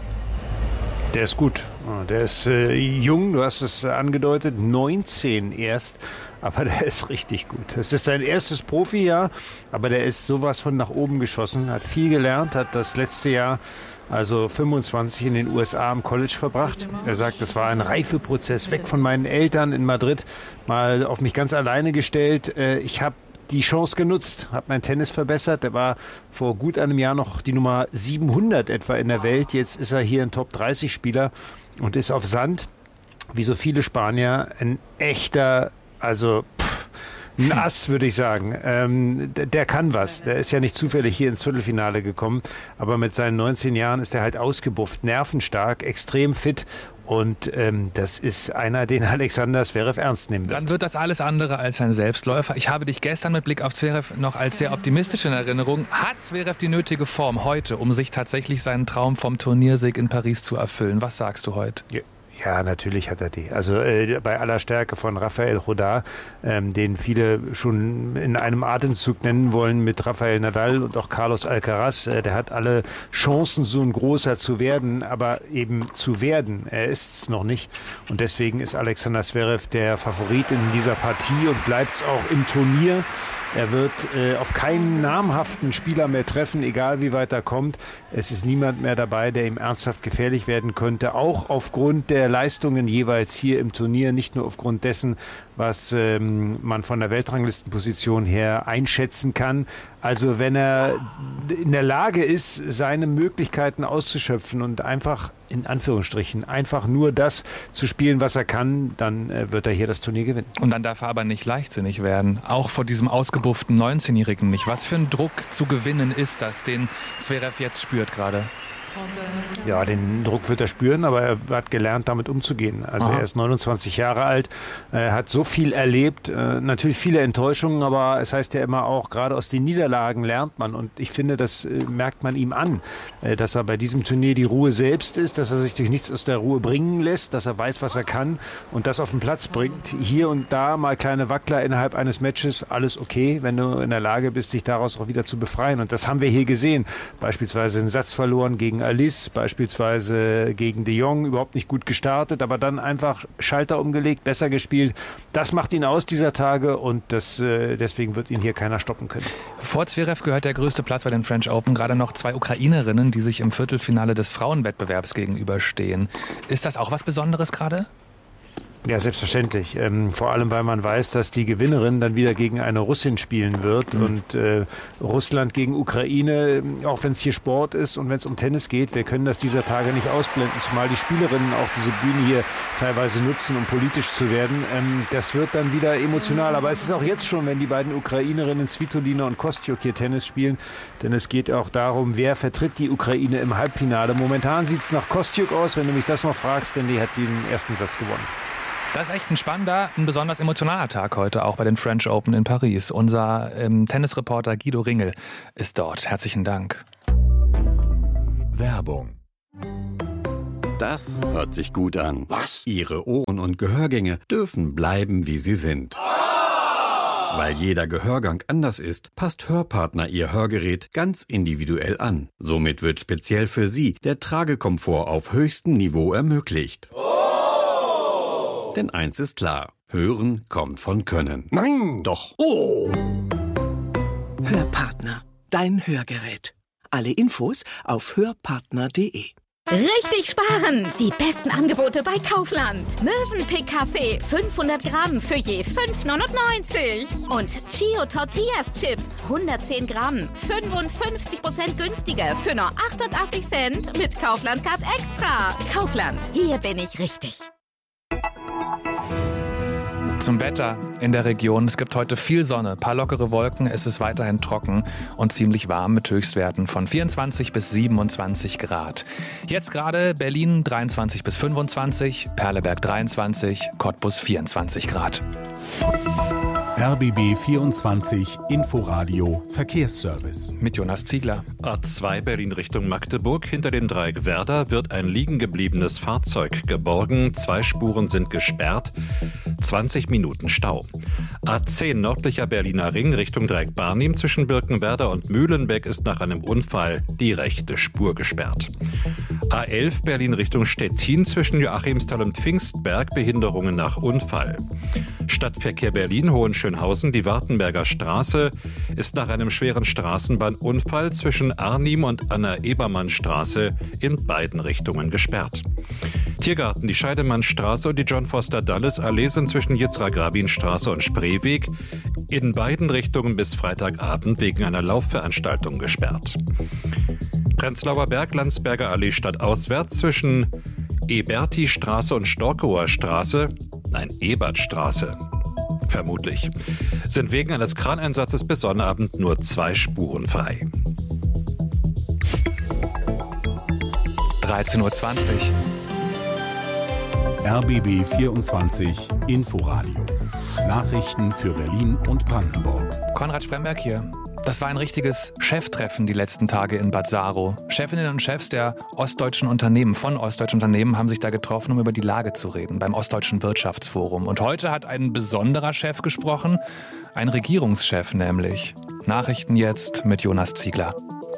Der ist gut. Der ist jung, du hast es angedeutet, 19 erst. Aber der ist richtig gut. Es ist sein erstes Profijahr, aber der ist sowas von nach oben geschossen, hat viel gelernt, hat das letzte Jahr, also 25, in den USA am College verbracht. Er sagt, das war ein Reifeprozess, weg von meinen Eltern in Madrid, mal auf mich ganz alleine gestellt. Ich habe die Chance genutzt, habe mein Tennis verbessert. Der war vor gut einem Jahr noch die Nummer 700 etwa in der Welt. Jetzt ist er hier ein Top-30-Spieler und ist auf Sand, wie so viele Spanier, ein echter, also ein Ass, würde ich sagen. Der kann was. Der ist ja nicht zufällig hier ins Viertelfinale gekommen. Aber mit seinen 19 Jahren ist er halt ausgebufft, nervenstark, extrem fit. Und das ist einer, den Alexander Zverev ernst nehmen wird. Dann wird das alles andere als ein Selbstläufer. Ich habe dich gestern mit Blick auf Zverev noch als sehr optimistisch in Erinnerung. Hat Zverev die nötige Form heute, um sich tatsächlich seinen Traum vom Turniersieg in Paris zu erfüllen? Was sagst du heute? Ja, natürlich hat er die. Also bei aller Stärke von Rafael Chodar, den viele schon in einem Atemzug nennen wollen mit Rafael Nadal und auch Carlos Alcaraz. Der hat alle Chancen, so ein großer zu werden, aber eben zu werden. Er ist es noch nicht. Und deswegen ist Alexander Zverev der Favorit in dieser Partie und bleibt es auch im Turnier. Er wird auf keinen namhaften Spieler mehr treffen, egal wie weit er kommt. Es ist niemand mehr dabei, der ihm ernsthaft gefährlich werden könnte. Auch aufgrund der Leistungen jeweils hier im Turnier, nicht nur aufgrund dessen, was man von der Weltranglistenposition her einschätzen kann. Also wenn er in der Lage ist, seine Möglichkeiten auszuschöpfen und einfach, in Anführungsstrichen, einfach nur das zu spielen, was er kann, dann wird er hier das Turnier gewinnen. Und dann darf er aber nicht leichtsinnig werden. Auch vor diesem ausgebufften 19-Jährigen nicht. Was für ein Druck zu gewinnen ist das, den Zverev jetzt spürt gerade? Ja, den Druck wird er spüren, aber er hat gelernt, damit umzugehen. Also er ist 29 Jahre alt, hat so viel erlebt, natürlich viele Enttäuschungen, aber es heißt ja immer auch, gerade aus den Niederlagen lernt man. Und ich finde, das merkt man ihm an, dass er bei diesem Turnier die Ruhe selbst ist, dass er sich durch nichts aus der Ruhe bringen lässt, dass er weiß, was er kann und das auf den Platz bringt. Hier und da mal kleine Wackler innerhalb eines Matches, alles okay, wenn du in der Lage bist, dich daraus auch wieder zu befreien. Und das haben wir hier gesehen. Beispielsweise einen Satz verloren gegen gegen Alice, beispielsweise gegen de Jong, überhaupt nicht gut gestartet, aber dann einfach Schalter umgelegt, besser gespielt. Das macht ihn aus dieser Tage und deswegen wird ihn hier keiner stoppen können. Vor Zverev gehört der größte Platz bei den French Open gerade noch 2 Ukrainerinnen, die sich im Viertelfinale des Frauenwettbewerbs gegenüberstehen. Ist das auch was Besonderes gerade? Ja, selbstverständlich. Vor allem, weil man weiß, dass die Gewinnerin dann wieder gegen eine Russin spielen wird. Und Russland gegen Ukraine, auch wenn es hier Sport ist und wenn es um Tennis geht, wir können das dieser Tage nicht ausblenden. Zumal die Spielerinnen auch diese Bühne hier teilweise nutzen, um politisch zu werden. Das wird dann wieder emotional. Aber es ist auch jetzt schon, wenn die beiden Ukrainerinnen Svitolina und Kostyuk hier Tennis spielen. Denn es geht auch darum, wer vertritt die Ukraine im Halbfinale. Momentan sieht es nach Kostyuk aus, wenn du mich das noch fragst, denn die hat den ersten Satz gewonnen. Das ist echt ein spannender, ein besonders emotionaler Tag heute, auch bei den French Open in Paris. Unser Tennisreporter Guido Ringel ist dort. Herzlichen Dank. Werbung. Das hört sich gut an. Was? Ihre Ohren- und Gehörgänge dürfen bleiben, wie sie sind. Weil jeder Gehörgang anders ist, passt Hörpartner Ihr Hörgerät ganz individuell an. Somit wird speziell für Sie der Tragekomfort auf höchstem Niveau ermöglicht. Denn eins ist klar, Hören kommt von Können. Nein! Doch. Oh! Hörpartner, dein Hörgerät. Alle Infos auf hörpartner.de. Richtig sparen! Die besten Angebote bei Kaufland. Mövenpick Kaffee 500 Gramm für je 5,99. Und Chio Tortillas Chips 110 Gramm 55% günstiger für nur 88 Cent mit Kaufland Card Extra. Kaufland, hier bin ich richtig. Zum Wetter in der Region. Es gibt heute viel Sonne, paar lockere Wolken. Es ist weiterhin trocken und ziemlich warm mit Höchstwerten von 24 bis 27 Grad. Jetzt gerade Berlin 23 bis 25, Perleberg 23, Cottbus 24 Grad. RBB 24 Inforadio Verkehrsservice. Mit Jonas Ziegler. A2 Berlin Richtung Magdeburg. Hinter dem Dreieck Werder wird ein liegen gebliebenes Fahrzeug geborgen. 2 Spuren sind gesperrt. 20 Minuten Stau. A10 nördlicher Berliner Ring Richtung Dreieck Barnim. Zwischen Birkenwerder und Mühlenbeck ist nach einem Unfall die rechte Spur gesperrt. A11 Berlin Richtung Stettin. Zwischen Joachimsthal und Pfingstberg Behinderungen nach Unfall. Stadtverkehr Berlin Hohenschönhausen. Die Wartenberger Straße ist nach einem schweren Straßenbahnunfall zwischen Arnim und Anna-Ebermann-Straße in beiden Richtungen gesperrt. Tiergarten, die Scheidemannstraße und die John Foster Dulles Allee sind zwischen Yitzhak-Rabin-Straße und Spreeweg in beiden Richtungen bis Freitagabend wegen einer Laufveranstaltung gesperrt. Prenzlauer Berg, Landsberger Allee stadtauswärts zwischen Eberti-Straße und Storkower Straße, Ebertstraße, vermutlich, sind wegen eines Kraneinsatzes bis Sonnabend nur 2 Spuren frei. 13:20 Uhr. RBB 24 Inforadio. Nachrichten für Berlin und Brandenburg. Konrad Spremberg hier. Das war ein richtiges Cheftreffen die letzten Tage in Bad Saro. Chefinnen und Chefs der ostdeutschen Unternehmen, von ostdeutschen Unternehmen, haben sich da getroffen, um über die Lage zu reden, beim Ostdeutschen Wirtschaftsforum. Und heute hat ein besonderer Chef gesprochen, ein Regierungschef nämlich. Nachrichten jetzt mit Jonas Ziegler.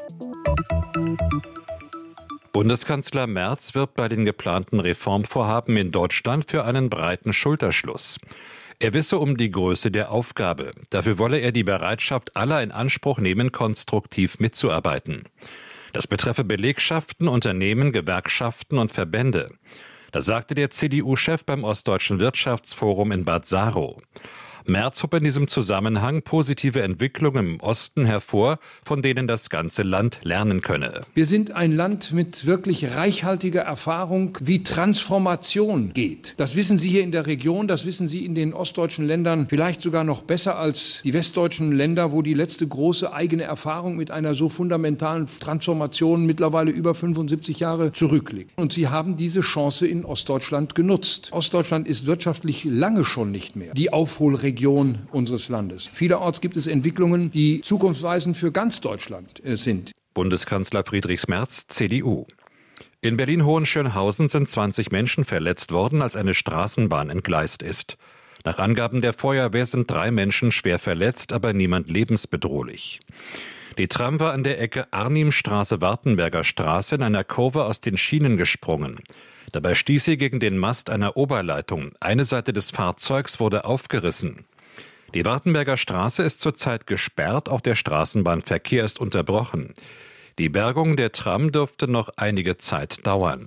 Bundeskanzler Merz wirbt bei den geplanten Reformvorhaben in Deutschland für einen breiten Schulterschluss. Er wisse um die Größe der Aufgabe. Dafür wolle er die Bereitschaft aller in Anspruch nehmen, konstruktiv mitzuarbeiten. Das betreffe Belegschaften, Unternehmen, Gewerkschaften und Verbände. Das sagte der CDU-Chef beim Ostdeutschen Wirtschaftsforum in Bad Saro. Merz hob in diesem Zusammenhang positive Entwicklungen im Osten hervor, von denen das ganze Land lernen könne. Wir sind ein Land mit wirklich reichhaltiger Erfahrung, wie Transformation geht. Das wissen Sie hier in der Region, das wissen Sie in den ostdeutschen Ländern vielleicht sogar noch besser als die westdeutschen Länder, wo die letzte große eigene Erfahrung mit einer so fundamentalen Transformation mittlerweile über 75 Jahre zurückliegt. Und Sie haben diese Chance in Ostdeutschland genutzt. Ostdeutschland ist wirtschaftlich lange schon nicht mehr die Aufholregion unseres Landes. Vielerorts gibt es Entwicklungen, die zukunftsweisend für ganz Deutschland sind. Bundeskanzler Friedrich Merz, CDU. In Berlin-Hohenschönhausen sind 20 Menschen verletzt worden, als eine Straßenbahn entgleist ist. Nach Angaben der Feuerwehr sind 3 Menschen schwer verletzt, aber niemand lebensbedrohlich. Die Tram war an der Ecke Arnimstraße-Wartenberger Straße in einer Kurve aus den Schienen gesprungen. Dabei stieß sie gegen den Mast einer Oberleitung. Eine Seite des Fahrzeugs wurde aufgerissen. Die Wartenberger Straße ist zurzeit gesperrt, auch der Straßenbahnverkehr ist unterbrochen. Die Bergung der Tram dürfte noch einige Zeit dauern.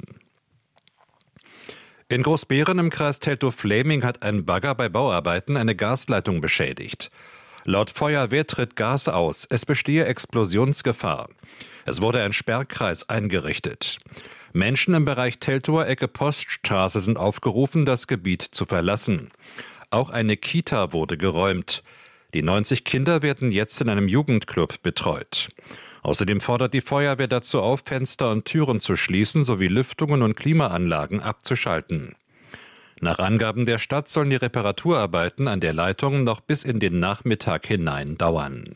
In Großbeeren im Kreis Teltow-Fläming hat ein Bagger bei Bauarbeiten eine Gasleitung beschädigt. Laut Feuerwehr tritt Gas aus. Es bestehe Explosionsgefahr. Es wurde ein Sperrkreis eingerichtet. Menschen im Bereich Teltower Ecke Poststraße sind aufgerufen, das Gebiet zu verlassen. Auch eine Kita wurde geräumt. Die 90 Kinder werden jetzt in einem Jugendclub betreut. Außerdem fordert die Feuerwehr dazu auf, Fenster und Türen zu schließen sowie Lüftungen und Klimaanlagen abzuschalten. Nach Angaben der Stadt sollen die Reparaturarbeiten an der Leitung noch bis in den Nachmittag hinein dauern.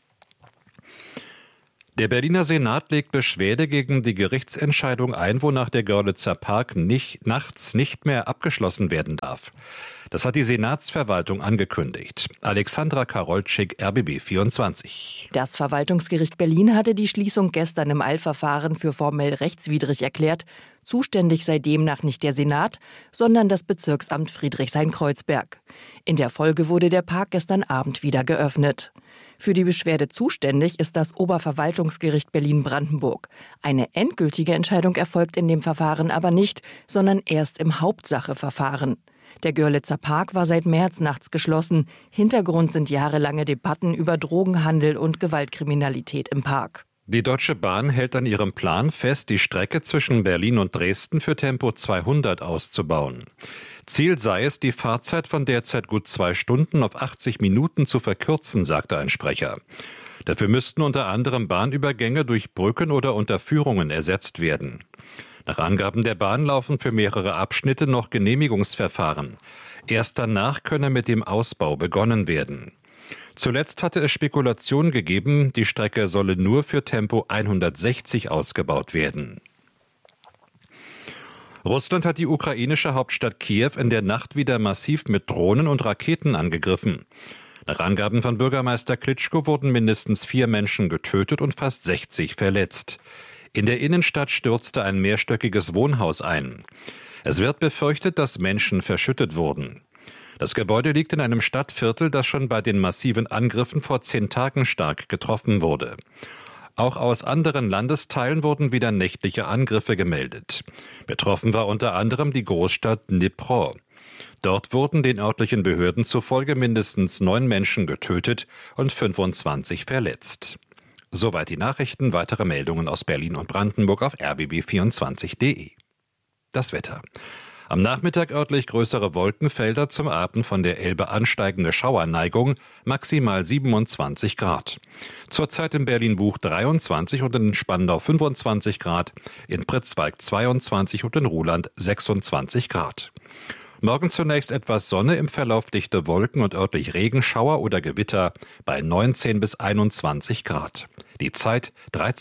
Der Berliner Senat legt Beschwerde gegen die Gerichtsentscheidung ein, wonach der Görlitzer Park nachts nicht mehr abgeschlossen werden darf. Das hat die Senatsverwaltung angekündigt. Alexandra Karolczyk, RBB 24. Das Verwaltungsgericht Berlin hatte die Schließung gestern im Eilverfahren für formell rechtswidrig erklärt. Zuständig sei demnach nicht der Senat, sondern das Bezirksamt Friedrichshain-Kreuzberg. In der Folge wurde der Park gestern Abend wieder geöffnet. Für die Beschwerde zuständig ist das Oberverwaltungsgericht Berlin-Brandenburg. Eine endgültige Entscheidung erfolgt in dem Verfahren aber nicht, sondern erst im Hauptsacheverfahren. Der Görlitzer Park war seit März nachts geschlossen. Hintergrund sind jahrelange Debatten über Drogenhandel und Gewaltkriminalität im Park. Die Deutsche Bahn hält an ihrem Plan fest, die Strecke zwischen Berlin und Dresden für Tempo 200 auszubauen. Ziel sei es, die Fahrzeit von derzeit gut 2 Stunden auf 80 Minuten zu verkürzen, sagte ein Sprecher. Dafür müssten unter anderem Bahnübergänge durch Brücken oder Unterführungen ersetzt werden. Nach Angaben der Bahn laufen für mehrere Abschnitte noch Genehmigungsverfahren. Erst danach könne mit dem Ausbau begonnen werden. Zuletzt hatte es Spekulationen gegeben, die Strecke solle nur für Tempo 160 ausgebaut werden. Russland hat die ukrainische Hauptstadt Kiew in der Nacht wieder massiv mit Drohnen und Raketen angegriffen. Nach Angaben von Bürgermeister Klitschko wurden mindestens 4 Menschen getötet und fast 60 verletzt. In der Innenstadt stürzte ein mehrstöckiges Wohnhaus ein. Es wird befürchtet, dass Menschen verschüttet wurden. Das Gebäude liegt in einem Stadtviertel, das schon bei den massiven Angriffen vor 10 Tagen stark getroffen wurde. Auch aus anderen Landesteilen wurden wieder nächtliche Angriffe gemeldet. Betroffen war unter anderem die Großstadt Dnipro. Dort wurden den örtlichen Behörden zufolge mindestens 9 Menschen getötet und 25 verletzt. Soweit die Nachrichten. Weitere Meldungen aus Berlin und Brandenburg auf rbb24.de. Das Wetter. Am Nachmittag örtlich größere Wolkenfelder, zum Abend von der Elbe ansteigende Schauerneigung, maximal 27 Grad. Zurzeit in Berlin-Buch 23 und in Spandau 25 Grad, in Pritzwalk 22 und in Ruhland 26 Grad. Morgen zunächst etwas Sonne, im Verlauf dichte Wolken und örtlich Regenschauer oder Gewitter bei 19 bis 21 Grad. Die Zeit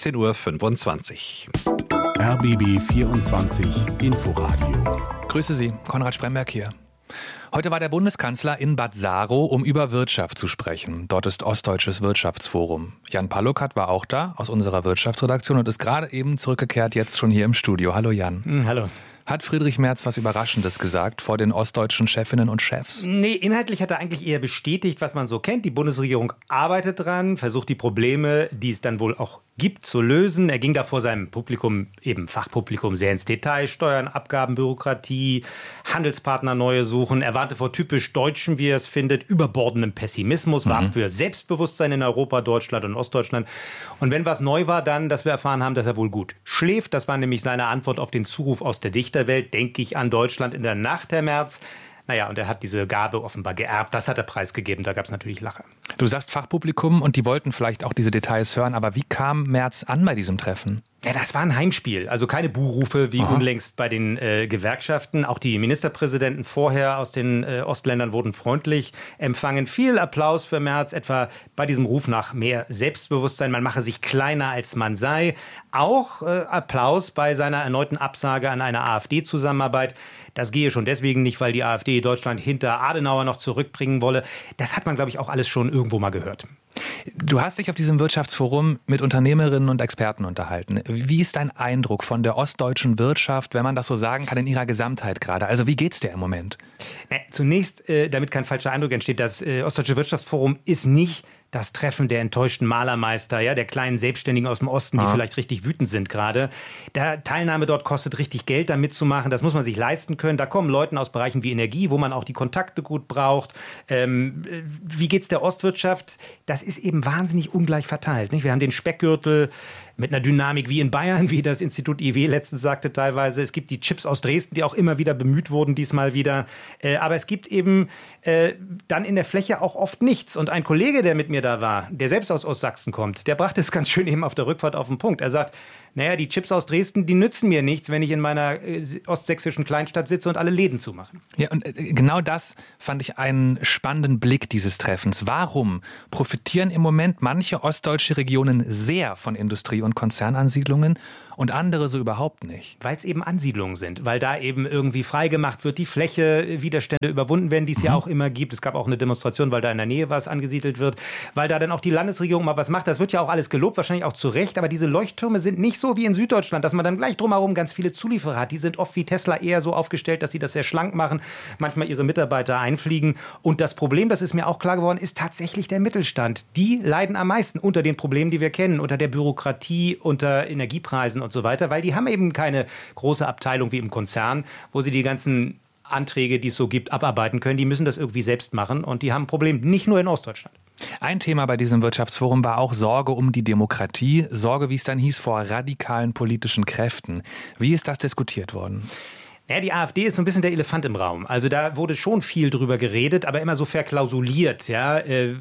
13:25 Uhr. RBB 24 Inforadio. Grüße Sie, Konrad Spremberg hier. Heute war der Bundeskanzler in Bad Saro, um über Wirtschaft zu sprechen. Dort ist Ostdeutsches Wirtschaftsforum. Jan Palukat war auch da, aus unserer Wirtschaftsredaktion, und ist gerade eben zurückgekehrt, jetzt schon hier im Studio. Hallo Jan. Hallo. Hat Friedrich Merz was Überraschendes gesagt vor den ostdeutschen Chefinnen und Chefs? Nee, inhaltlich hat er eigentlich eher bestätigt, was man so kennt. Die Bundesregierung arbeitet dran, versucht die Probleme, die es dann wohl auch gibt, zu lösen. Er ging da vor seinem Publikum, eben Fachpublikum, sehr ins Detail. Steuern, Abgaben, Bürokratie, Handelspartner neue suchen. Er warnte vor typisch Deutschen, wie er es findet, überbordendem Pessimismus, warb für Selbstbewusstsein in Europa, Deutschland und Ostdeutschland. Und wenn was neu war, dann, dass wir erfahren haben, dass er wohl gut schläft. Das war nämlich seine Antwort auf den Zuruf aus der Dichterwelt. Denke ich an Deutschland in der Nacht, Herr Merz. Naja, und er hat diese Gabe offenbar geerbt. Das hat er preisgegeben. Da gab es natürlich Lache. Du sagst Fachpublikum und die wollten vielleicht auch diese Details hören. Aber wie kam Merz an bei diesem Treffen? Ja, das war ein Heimspiel. Also keine Buhrufe wie unlängst bei den Gewerkschaften. Auch die Ministerpräsidenten vorher aus den Ostländern wurden freundlich empfangen. Viel Applaus für Merz, etwa bei diesem Ruf nach mehr Selbstbewusstsein. Man mache sich kleiner, als man sei. Auch Applaus bei seiner erneuten Absage an eine AfD-Zusammenarbeit. Das gehe schon deswegen nicht, weil die AfD Deutschland hinter Adenauer noch zurückbringen wolle. Das hat man, glaube ich, auch alles schon irgendwo mal gehört. Du hast dich auf diesem Wirtschaftsforum mit Unternehmerinnen und Experten unterhalten. Wie ist dein Eindruck von der ostdeutschen Wirtschaft, wenn man das so sagen kann, in ihrer Gesamtheit gerade? Also wie geht's dir im Moment? Zunächst, damit kein falscher Eindruck entsteht, das Ostdeutsche Wirtschaftsforum ist nicht das Treffen der enttäuschten Malermeister, ja, der kleinen Selbstständigen aus dem Osten, die vielleicht richtig wütend sind gerade. Teilnahme dort kostet richtig Geld, da mitzumachen. Das muss man sich leisten können. Da kommen Leute aus Bereichen wie Energie, wo man auch die Kontakte gut braucht. Wie geht's der Ostwirtschaft? Das ist eben wahnsinnig ungleich verteilt. Nicht? Wir haben den Speckgürtel mit einer Dynamik wie in Bayern, wie das Institut IW letztens sagte teilweise. Es gibt die Chips aus Dresden, die auch immer wieder bemüht wurden, diesmal wieder. Aber es gibt eben dann in der Fläche auch oft nichts. Und ein Kollege, der mit mir da war, der selbst aus Ostsachsen kommt, der brachte es ganz schön eben auf der Rückfahrt auf den Punkt. Er sagt, naja, die Chips aus Dresden, die nützen mir nichts, wenn ich in meiner ostsächsischen Kleinstadt sitze und alle Läden zumachen. Ja, und genau das fand ich einen spannenden Blick dieses Treffens. Warum profitieren im Moment manche ostdeutsche Regionen sehr von Industrie- und Konzernansiedlungen und andere so überhaupt nicht? Weil es eben Ansiedlungen sind, weil da eben irgendwie freigemacht wird, die Fläche, Widerstände überwunden werden, die es ja auch immer gibt. Es gab auch eine Demonstration, weil da in der Nähe was angesiedelt wird, weil da dann auch die Landesregierung mal was macht. Das wird ja auch alles gelobt, wahrscheinlich auch zu Recht, aber diese Leuchttürme sind nicht so wie in Süddeutschland, dass man dann gleich drumherum ganz viele Zulieferer hat. Die sind oft wie Tesla eher so aufgestellt, dass sie das sehr schlank machen, manchmal ihre Mitarbeiter einfliegen. Und das Problem, das ist mir auch klar geworden, ist tatsächlich der Mittelstand. Die leiden am meisten unter den Problemen, die wir kennen, unter der Bürokratie, unter Energiepreisen und so weiter, weil die haben eben keine große Abteilung wie im Konzern, wo sie die ganzen Anträge, die es so gibt, abarbeiten können. Die müssen das irgendwie selbst machen und die haben ein Problem, nicht nur in Ostdeutschland. Ein Thema bei diesem Wirtschaftsforum war auch Sorge um die Demokratie. Sorge, wie es dann hieß, vor radikalen politischen Kräften. Wie ist das diskutiert worden? Ja, die AfD ist so ein bisschen der Elefant im Raum. Also da wurde schon viel drüber geredet, aber immer so verklausuliert. Ja?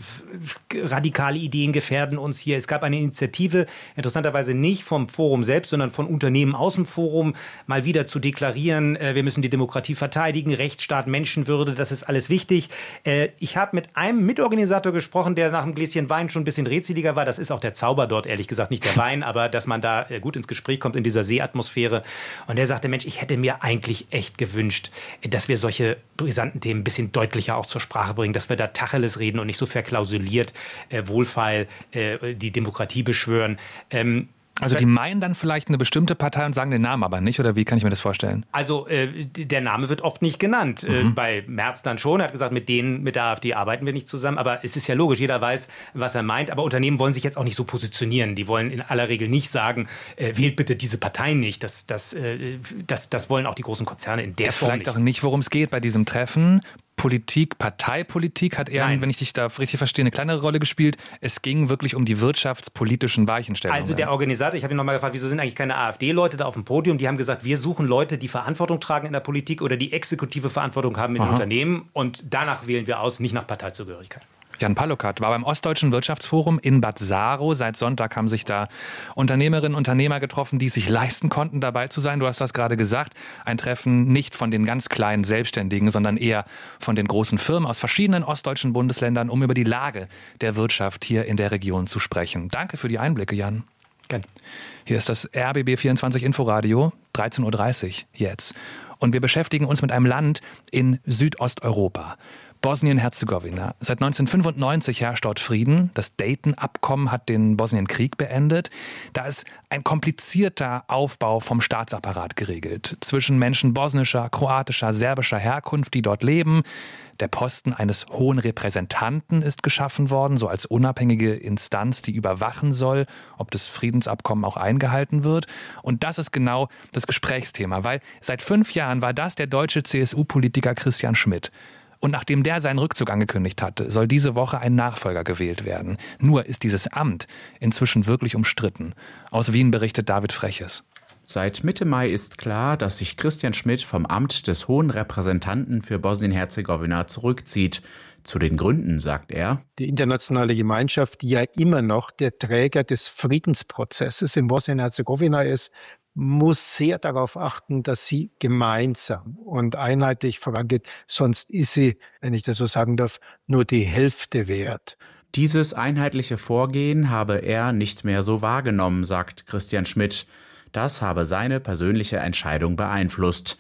Radikale Ideen gefährden uns hier. Es gab eine Initiative, interessanterweise nicht vom Forum selbst, sondern von Unternehmen aus dem Forum, mal wieder zu deklarieren, wir müssen die Demokratie verteidigen, Rechtsstaat, Menschenwürde, das ist alles wichtig. Ich habe mit einem Mitorganisator gesprochen, der nach einem Gläschen Wein schon ein bisschen rätseliger war. Das ist auch der Zauber dort, ehrlich gesagt, nicht der Wein, aber dass man da gut ins Gespräch kommt in dieser Seeatmosphäre. Und der sagte, Mensch, ich hätte mir eigentlich echt gewünscht, dass wir solche brisanten Themen ein bisschen deutlicher auch zur Sprache bringen, dass wir da Tacheles reden und nicht so verklausuliert, wohlfeil die Demokratie beschwören. Also die meinen dann vielleicht eine bestimmte Partei und sagen den Namen aber nicht, oder wie kann ich mir das vorstellen? Also der Name wird oft nicht genannt. Bei Merz dann schon, er hat gesagt, mit der AfD arbeiten wir nicht zusammen, aber es ist ja logisch, jeder weiß, was er meint, aber Unternehmen wollen sich jetzt auch nicht so positionieren. Die wollen in aller Regel nicht sagen, wählt bitte diese Partei nicht. Das wollen auch die großen Konzerne in der Form nicht. Vielleicht auch nicht, worum es geht bei diesem Treffen. Politik, Parteipolitik hat eher, wenn ich dich da richtig verstehe, eine kleinere Rolle gespielt. Es ging wirklich um die wirtschaftspolitischen Weichenstellungen. Also der Organisator, ich habe ihn nochmal gefragt, wieso sind eigentlich keine AfD-Leute da auf dem Podium? Die haben gesagt, wir suchen Leute, die Verantwortung tragen in der Politik oder die exekutive Verantwortung haben in den Unternehmen. Und danach wählen wir aus, nicht nach Parteizugehörigkeit. Jan Palukat war beim Ostdeutschen Wirtschaftsforum in Bad Saro. Seit Sonntag haben sich da Unternehmerinnen und Unternehmer getroffen, die es sich leisten konnten, dabei zu sein. Du hast das gerade gesagt. Ein Treffen nicht von den ganz kleinen Selbstständigen, sondern eher von den großen Firmen aus verschiedenen ostdeutschen Bundesländern, um über die Lage der Wirtschaft hier in der Region zu sprechen. Danke für die Einblicke, Jan. Gerne. Hier ist das RBB 24 Inforadio, 13.30 Uhr jetzt. Und wir beschäftigen uns mit einem Land in Südosteuropa. Bosnien-Herzegowina. Seit 1995 herrscht dort Frieden. Das Dayton-Abkommen hat den Bosnienkrieg beendet. Da ist ein komplizierter Aufbau vom Staatsapparat geregelt. Zwischen Menschen bosnischer, kroatischer, serbischer Herkunft, die dort leben. Der Posten eines hohen Repräsentanten ist geschaffen worden, so als unabhängige Instanz, die überwachen soll, ob das Friedensabkommen auch eingehalten wird. Und das ist genau das Gesprächsthema, weil seit 5 Jahren war das der deutsche CSU-Politiker Christian Schmidt. Und nachdem der seinen Rückzug angekündigt hatte, soll diese Woche ein Nachfolger gewählt werden. Nur ist dieses Amt inzwischen wirklich umstritten. Aus Wien berichtet David Freches. Seit Mitte Mai ist klar, dass sich Christian Schmidt vom Amt des Hohen Repräsentanten für Bosnien-Herzegowina zurückzieht. Zu den Gründen sagt er: Die internationale Gemeinschaft, die ja immer noch der Träger des Friedensprozesses in Bosnien-Herzegowina ist, muss sehr darauf achten, dass sie gemeinsam und einheitlich vorangeht. Sonst ist sie, wenn ich das so sagen darf, nur die Hälfte wert. Dieses einheitliche Vorgehen habe er nicht mehr so wahrgenommen, sagt Christian Schmidt. Das habe seine persönliche Entscheidung beeinflusst.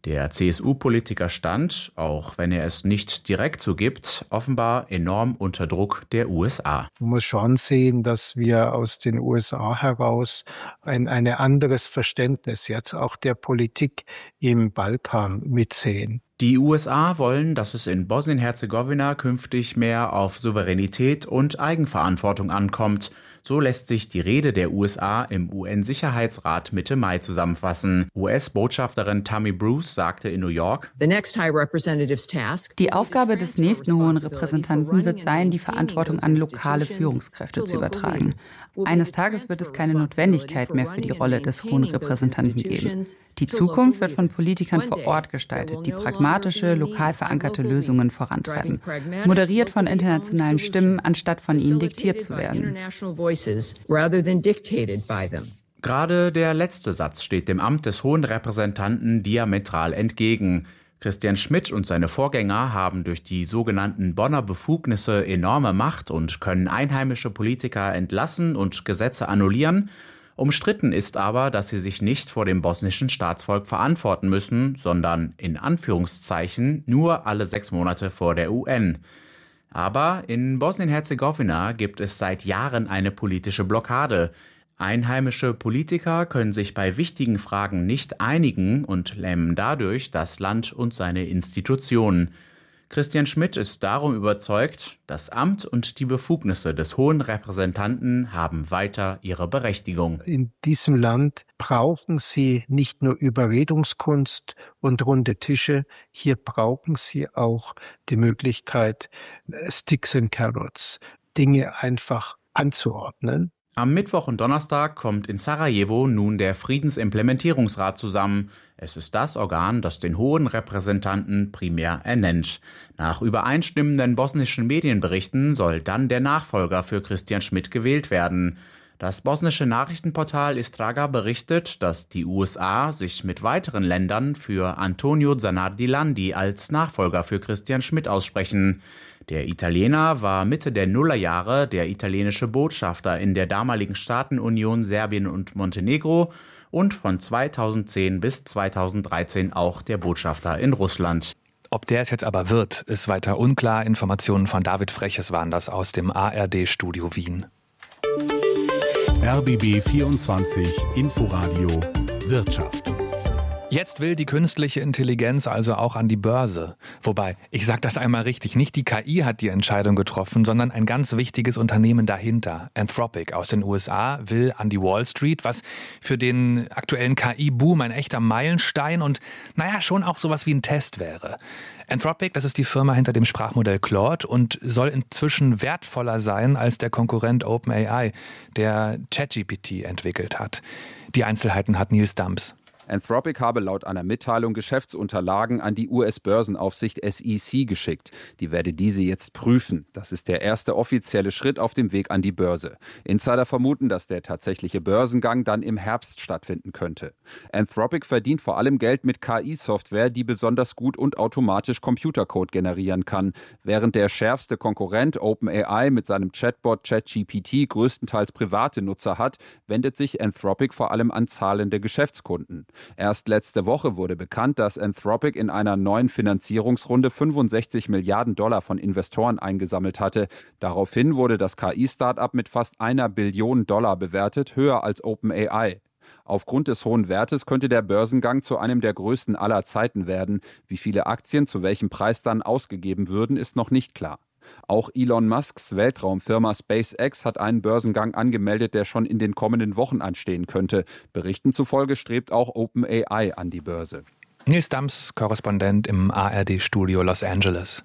Der CSU-Politiker stand, auch wenn er es nicht direkt zugibt, offenbar enorm unter Druck der USA. Man muss schon sehen, dass wir aus den USA heraus ein anderes Verständnis jetzt auch der Politik im Balkan mitsehen. Die USA wollen, dass es in Bosnien-Herzegowina künftig mehr auf Souveränität und Eigenverantwortung ankommt. So lässt sich die Rede der USA im UN-Sicherheitsrat Mitte Mai zusammenfassen. US-Botschafterin Tammy Bruce sagte in New York: Die Aufgabe des nächsten Hohen Repräsentanten wird sein, die Verantwortung an lokale Führungskräfte zu übertragen. Eines Tages wird es keine Notwendigkeit mehr für die Rolle des Hohen Repräsentanten geben. Die Zukunft wird von Politikern vor Ort gestaltet, die pragmatische, lokal verankerte Lösungen vorantreiben, moderiert von internationalen Stimmen, anstatt von ihnen diktiert zu werden. Gerade der letzte Satz steht dem Amt des Hohen Repräsentanten diametral entgegen. Christian Schmidt und seine Vorgänger haben durch die sogenannten Bonner Befugnisse enorme Macht und können einheimische Politiker entlassen und Gesetze annullieren. Umstritten ist aber, dass sie sich nicht vor dem bosnischen Staatsvolk verantworten müssen, sondern in Anführungszeichen nur alle 6 Monate vor der UN. Aber in Bosnien-Herzegowina gibt es seit Jahren eine politische Blockade. Einheimische Politiker können sich bei wichtigen Fragen nicht einigen und lähmen dadurch das Land und seine Institutionen. Christian Schmidt ist darum überzeugt, das Amt und die Befugnisse des Hohen Repräsentanten haben weiter ihre Berechtigung. In diesem Land brauchen Sie nicht nur Überredungskunst und runde Tische, hier brauchen Sie auch die Möglichkeit, Sticks and Carrots, Dinge einfach anzuordnen. Am Mittwoch und Donnerstag kommt in Sarajevo nun der Friedensimplementierungsrat zusammen. Es ist das Organ, das den Hohen Repräsentanten primär ernennt. Nach übereinstimmenden bosnischen Medienberichten soll dann der Nachfolger für Christian Schmidt gewählt werden. Das bosnische Nachrichtenportal Istraga berichtet, dass die USA sich mit weiteren Ländern für Antonio Zanardi Landi als Nachfolger für Christian Schmidt aussprechen. Der Italiener war Mitte der Nullerjahre der italienische Botschafter in der damaligen Staatenunion Serbien und Montenegro und von 2010 bis 2013 auch der Botschafter in Russland. Ob der es jetzt aber wird, ist weiter unklar. Informationen von David Freches waren das aus dem ARD-Studio Wien. RBB 24 Inforadio Wirtschaft. Jetzt will die künstliche Intelligenz also auch an die Börse. Wobei, ich sage das einmal richtig, nicht die KI hat die Entscheidung getroffen, sondern ein ganz wichtiges Unternehmen dahinter. Anthropic aus den USA will an die Wall Street, was für den aktuellen KI-Boom ein echter Meilenstein und schon auch sowas wie ein Test wäre. Anthropic, das ist die Firma hinter dem Sprachmodell Claude und soll inzwischen wertvoller sein als der Konkurrent OpenAI, der ChatGPT entwickelt hat. Die Einzelheiten hat Nils Dams. Anthropic habe laut einer Mitteilung Geschäftsunterlagen an die US-Börsenaufsicht SEC geschickt. Die werde diese jetzt prüfen. Das ist der erste offizielle Schritt auf dem Weg an die Börse. Insider vermuten, dass der tatsächliche Börsengang dann im Herbst stattfinden könnte. Anthropic verdient vor allem Geld mit KI-Software, die besonders gut und automatisch Computercode generieren kann. Während der schärfste Konkurrent OpenAI mit seinem Chatbot ChatGPT größtenteils private Nutzer hat, wendet sich Anthropic vor allem an zahlende Geschäftskunden. Erst letzte Woche wurde bekannt, dass Anthropic in einer neuen Finanzierungsrunde 65 Milliarden $ von Investoren eingesammelt hatte. Daraufhin wurde das KI-Startup mit fast $1 Billion bewertet, höher als OpenAI. Aufgrund des hohen Wertes könnte der Börsengang zu einem der größten aller Zeiten werden. Wie viele Aktien zu welchem Preis dann ausgegeben würden, ist noch nicht klar. Auch Elon Musks Weltraumfirma SpaceX hat einen Börsengang angemeldet, der schon in den kommenden Wochen anstehen könnte. Berichten zufolge strebt auch OpenAI an die Börse. Nils Dams, Korrespondent im ARD-Studio Los Angeles.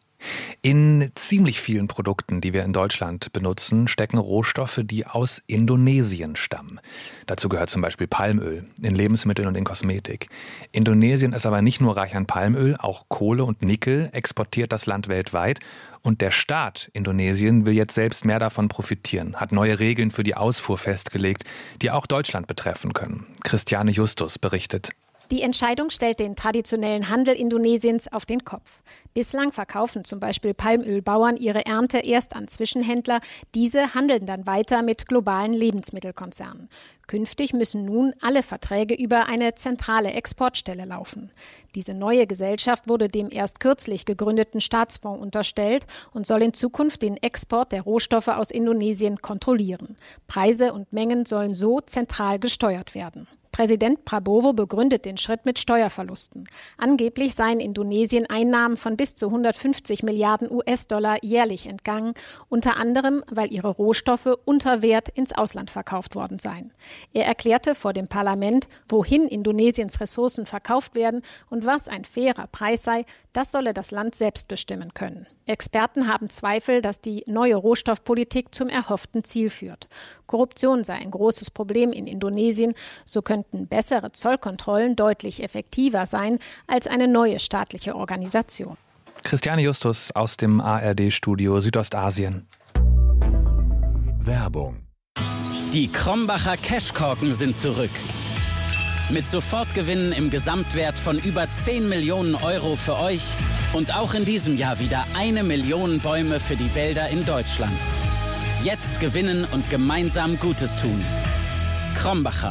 In ziemlich vielen Produkten, die wir in Deutschland benutzen, stecken Rohstoffe, die aus Indonesien stammen. Dazu gehört zum Beispiel Palmöl in Lebensmitteln und in Kosmetik. Indonesien ist aber nicht nur reich an Palmöl, auch Kohle und Nickel exportiert das Land weltweit. Und der Staat Indonesien will jetzt selbst mehr davon profitieren, hat neue Regeln für die Ausfuhr festgelegt, die auch Deutschland betreffen können. Christiane Justus berichtet. Die Entscheidung stellt den traditionellen Handel Indonesiens auf den Kopf. Bislang verkaufen zum Beispiel Palmölbauern ihre Ernte erst an Zwischenhändler. Diese handeln dann weiter mit globalen Lebensmittelkonzernen. Künftig müssen nun alle Verträge über eine zentrale Exportstelle laufen. Diese neue Gesellschaft wurde dem erst kürzlich gegründeten Staatsfonds unterstellt und soll in Zukunft den Export der Rohstoffe aus Indonesien kontrollieren. Preise und Mengen sollen so zentral gesteuert werden. Präsident Prabowo begründet den Schritt mit Steuerverlusten. Angeblich seien Indonesien Einnahmen von bis zu 150 Milliarden US-Dollar jährlich entgangen, unter anderem, weil ihre Rohstoffe unter Wert ins Ausland verkauft worden seien. Er erklärte vor dem Parlament, wohin Indonesiens Ressourcen verkauft werden und was ein fairer Preis sei, das solle das Land selbst bestimmen können. Experten haben Zweifel, dass die neue Rohstoffpolitik zum erhofften Ziel führt. Korruption sei ein großes Problem in Indonesien, so könnten bessere Zollkontrollen deutlich effektiver sein als eine neue staatliche Organisation. Christiane Justus aus dem ARD-Studio Südostasien. Werbung. Die Krombacher Cashkorken sind zurück. Mit Sofortgewinnen im Gesamtwert von über 10 Millionen Euro für euch und auch in diesem Jahr wieder 1 Million Bäume für die Wälder in Deutschland. Jetzt gewinnen und gemeinsam Gutes tun. Krombacher.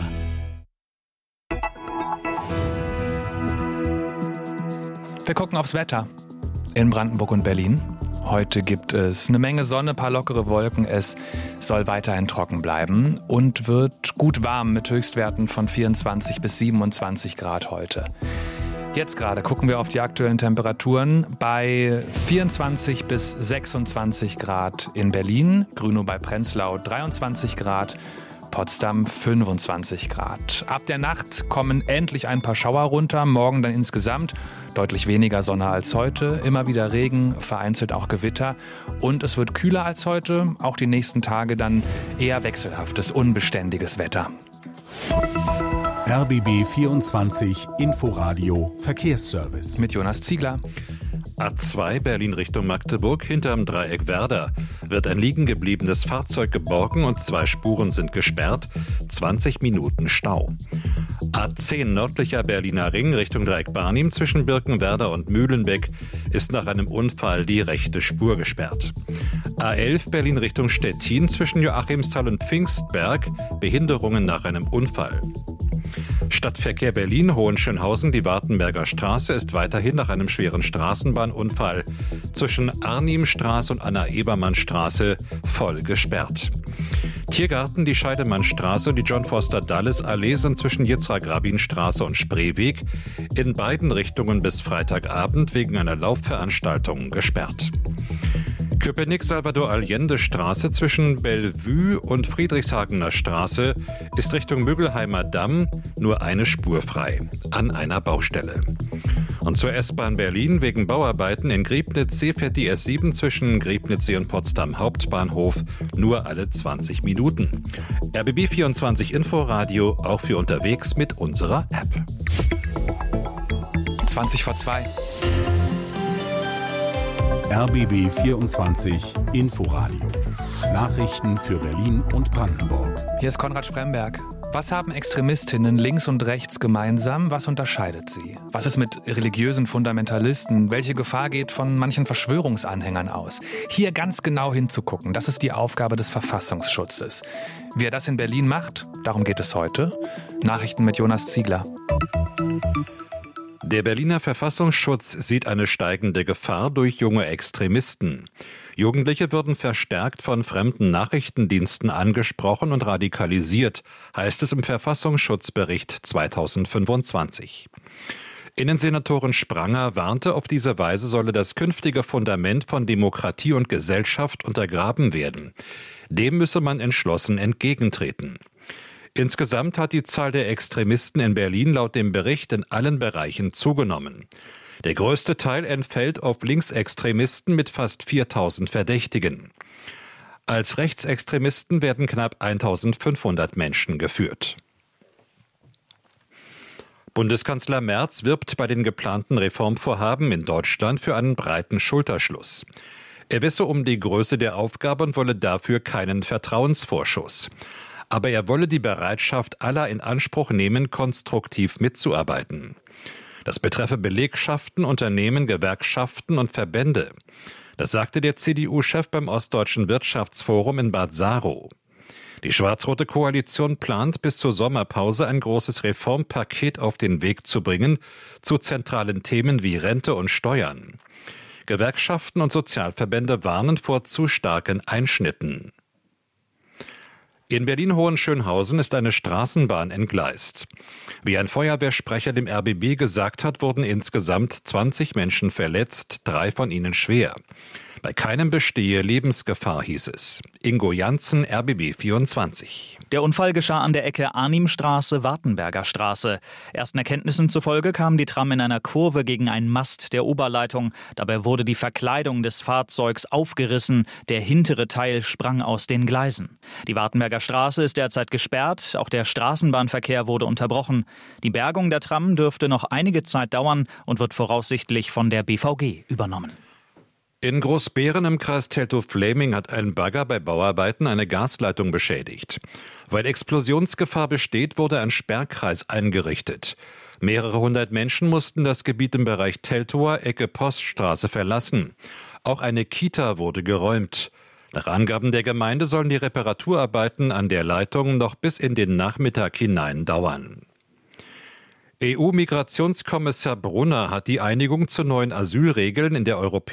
Wir gucken aufs Wetter in Brandenburg und Berlin. Heute gibt es eine Menge Sonne, paar lockere Wolken. Es soll weiterhin trocken bleiben und wird gut warm mit Höchstwerten von 24 bis 27 Grad heute. Jetzt gerade gucken wir auf die aktuellen Temperaturen bei 24 bis 26 Grad in Berlin, Grünow bei Prenzlau 23 Grad, Potsdam 25 Grad. Ab der Nacht kommen endlich ein paar Schauer runter, morgen dann insgesamt deutlich weniger Sonne als heute, immer wieder Regen, vereinzelt auch Gewitter und es wird kühler als heute, auch die nächsten Tage dann eher wechselhaftes, unbeständiges Wetter. RBB 24 Inforadio Verkehrsservice. Mit Jonas Ziegler. A2 Berlin Richtung Magdeburg hinterm Dreieck Werder wird ein liegen gebliebenes Fahrzeug geborgen und 2 Spuren sind gesperrt. 20 Minuten Stau. A10 nördlicher Berliner Ring Richtung Dreieck Barnim zwischen Birkenwerder und Mühlenbeck ist nach einem Unfall die rechte Spur gesperrt. A11 Berlin Richtung Stettin zwischen Joachimsthal und Pfingstberg Behinderungen nach einem Unfall. Stadtverkehr Berlin, Hohenschönhausen, die Wartenberger Straße ist weiterhin nach einem schweren Straßenbahnunfall zwischen Arnimstraße und Anna-Ebermann-Straße voll gesperrt. Tiergarten, die Scheidemannstraße und die John Foster Dulles Allee sind zwischen Yitzhak-Rabin-Straße und Spreeweg in beiden Richtungen bis Freitagabend wegen einer Laufveranstaltung gesperrt. Köpenick-Salvador-Allende-Straße zwischen Bellevue und Friedrichshagener Straße ist Richtung Müggelheimer Damm nur eine Spur frei an einer Baustelle. Und zur S-Bahn Berlin wegen Bauarbeiten in Griebnitzsee fährt die S7 zwischen Griebnitzsee und Potsdam Hauptbahnhof nur alle 20 Minuten. RBB 24 Inforadio auch für unterwegs mit unserer App. 20 vor 2. RBB 24 Inforadio. Nachrichten für Berlin und Brandenburg. Hier ist Konrad Spremberg. Was haben Extremistinnen links und rechts gemeinsam? Was unterscheidet sie? Was ist mit religiösen Fundamentalisten? Welche Gefahr geht von manchen Verschwörungsanhängern aus? Hier ganz genau hinzugucken, das ist die Aufgabe des Verfassungsschutzes. Wie er das in Berlin macht, darum geht es heute. Nachrichten mit Jonas Ziegler. Der Berliner Verfassungsschutz sieht eine steigende Gefahr durch junge Extremisten. Jugendliche würden verstärkt von fremden Nachrichtendiensten angesprochen und radikalisiert, heißt es im Verfassungsschutzbericht 2025. Innensenatorin Spranger warnte, auf diese Weise solle das künftige Fundament von Demokratie und Gesellschaft untergraben werden. Dem müsse man entschlossen entgegentreten. Insgesamt hat die Zahl der Extremisten in Berlin laut dem Bericht in allen Bereichen zugenommen. Der größte Teil entfällt auf Linksextremisten mit fast 4.000 Verdächtigen. Als Rechtsextremisten werden knapp 1.500 Menschen geführt. Bundeskanzler Merz wirbt bei den geplanten Reformvorhaben in Deutschland für einen breiten Schulterschluss. Er wisse um die Größe der Aufgabe und wolle dafür keinen Vertrauensvorschuss. Aber er wolle die Bereitschaft aller in Anspruch nehmen, konstruktiv mitzuarbeiten. Das betreffe Belegschaften, Unternehmen, Gewerkschaften und Verbände. Das sagte der CDU-Chef beim Ostdeutschen Wirtschaftsforum in Bad Saro. Die schwarz-rote Koalition plant, bis zur Sommerpause ein großes Reformpaket auf den Weg zu bringen zu zentralen Themen wie Rente und Steuern. Gewerkschaften und Sozialverbände warnen vor zu starken Einschnitten. In Berlin-Hohenschönhausen ist eine Straßenbahn entgleist. Wie ein Feuerwehrsprecher dem RBB gesagt hat, wurden insgesamt 20 Menschen verletzt, 3 von ihnen schwer. Bei keinem bestehe Lebensgefahr, hieß es. Ingo Janssen, RBB 24. Der Unfall geschah an der Ecke Arnimstraße-Wartenberger Straße. Ersten Erkenntnissen zufolge kam die Tram in einer Kurve gegen einen Mast der Oberleitung. Dabei wurde die Verkleidung des Fahrzeugs aufgerissen. Der hintere Teil sprang aus den Gleisen. Die Wartenberger Straße ist derzeit gesperrt. Auch der Straßenbahnverkehr wurde unterbrochen. Die Bergung der Tram dürfte noch einige Zeit dauern und wird voraussichtlich von der BVG übernommen. In Großbeeren im Kreis Teltow-Fläming hat ein Bagger bei Bauarbeiten eine Gasleitung beschädigt. Weil Explosionsgefahr besteht, wurde ein Sperrkreis eingerichtet. Mehrere hundert Menschen mussten das Gebiet im Bereich Teltower Ecke Poststraße verlassen. Auch eine Kita wurde geräumt. Nach Angaben der Gemeinde sollen die Reparaturarbeiten an der Leitung noch bis in den Nachmittag hinein dauern. EU-Migrationskommissar Brunner hat die Einigung zu neuen Asylregeln in der Europäischen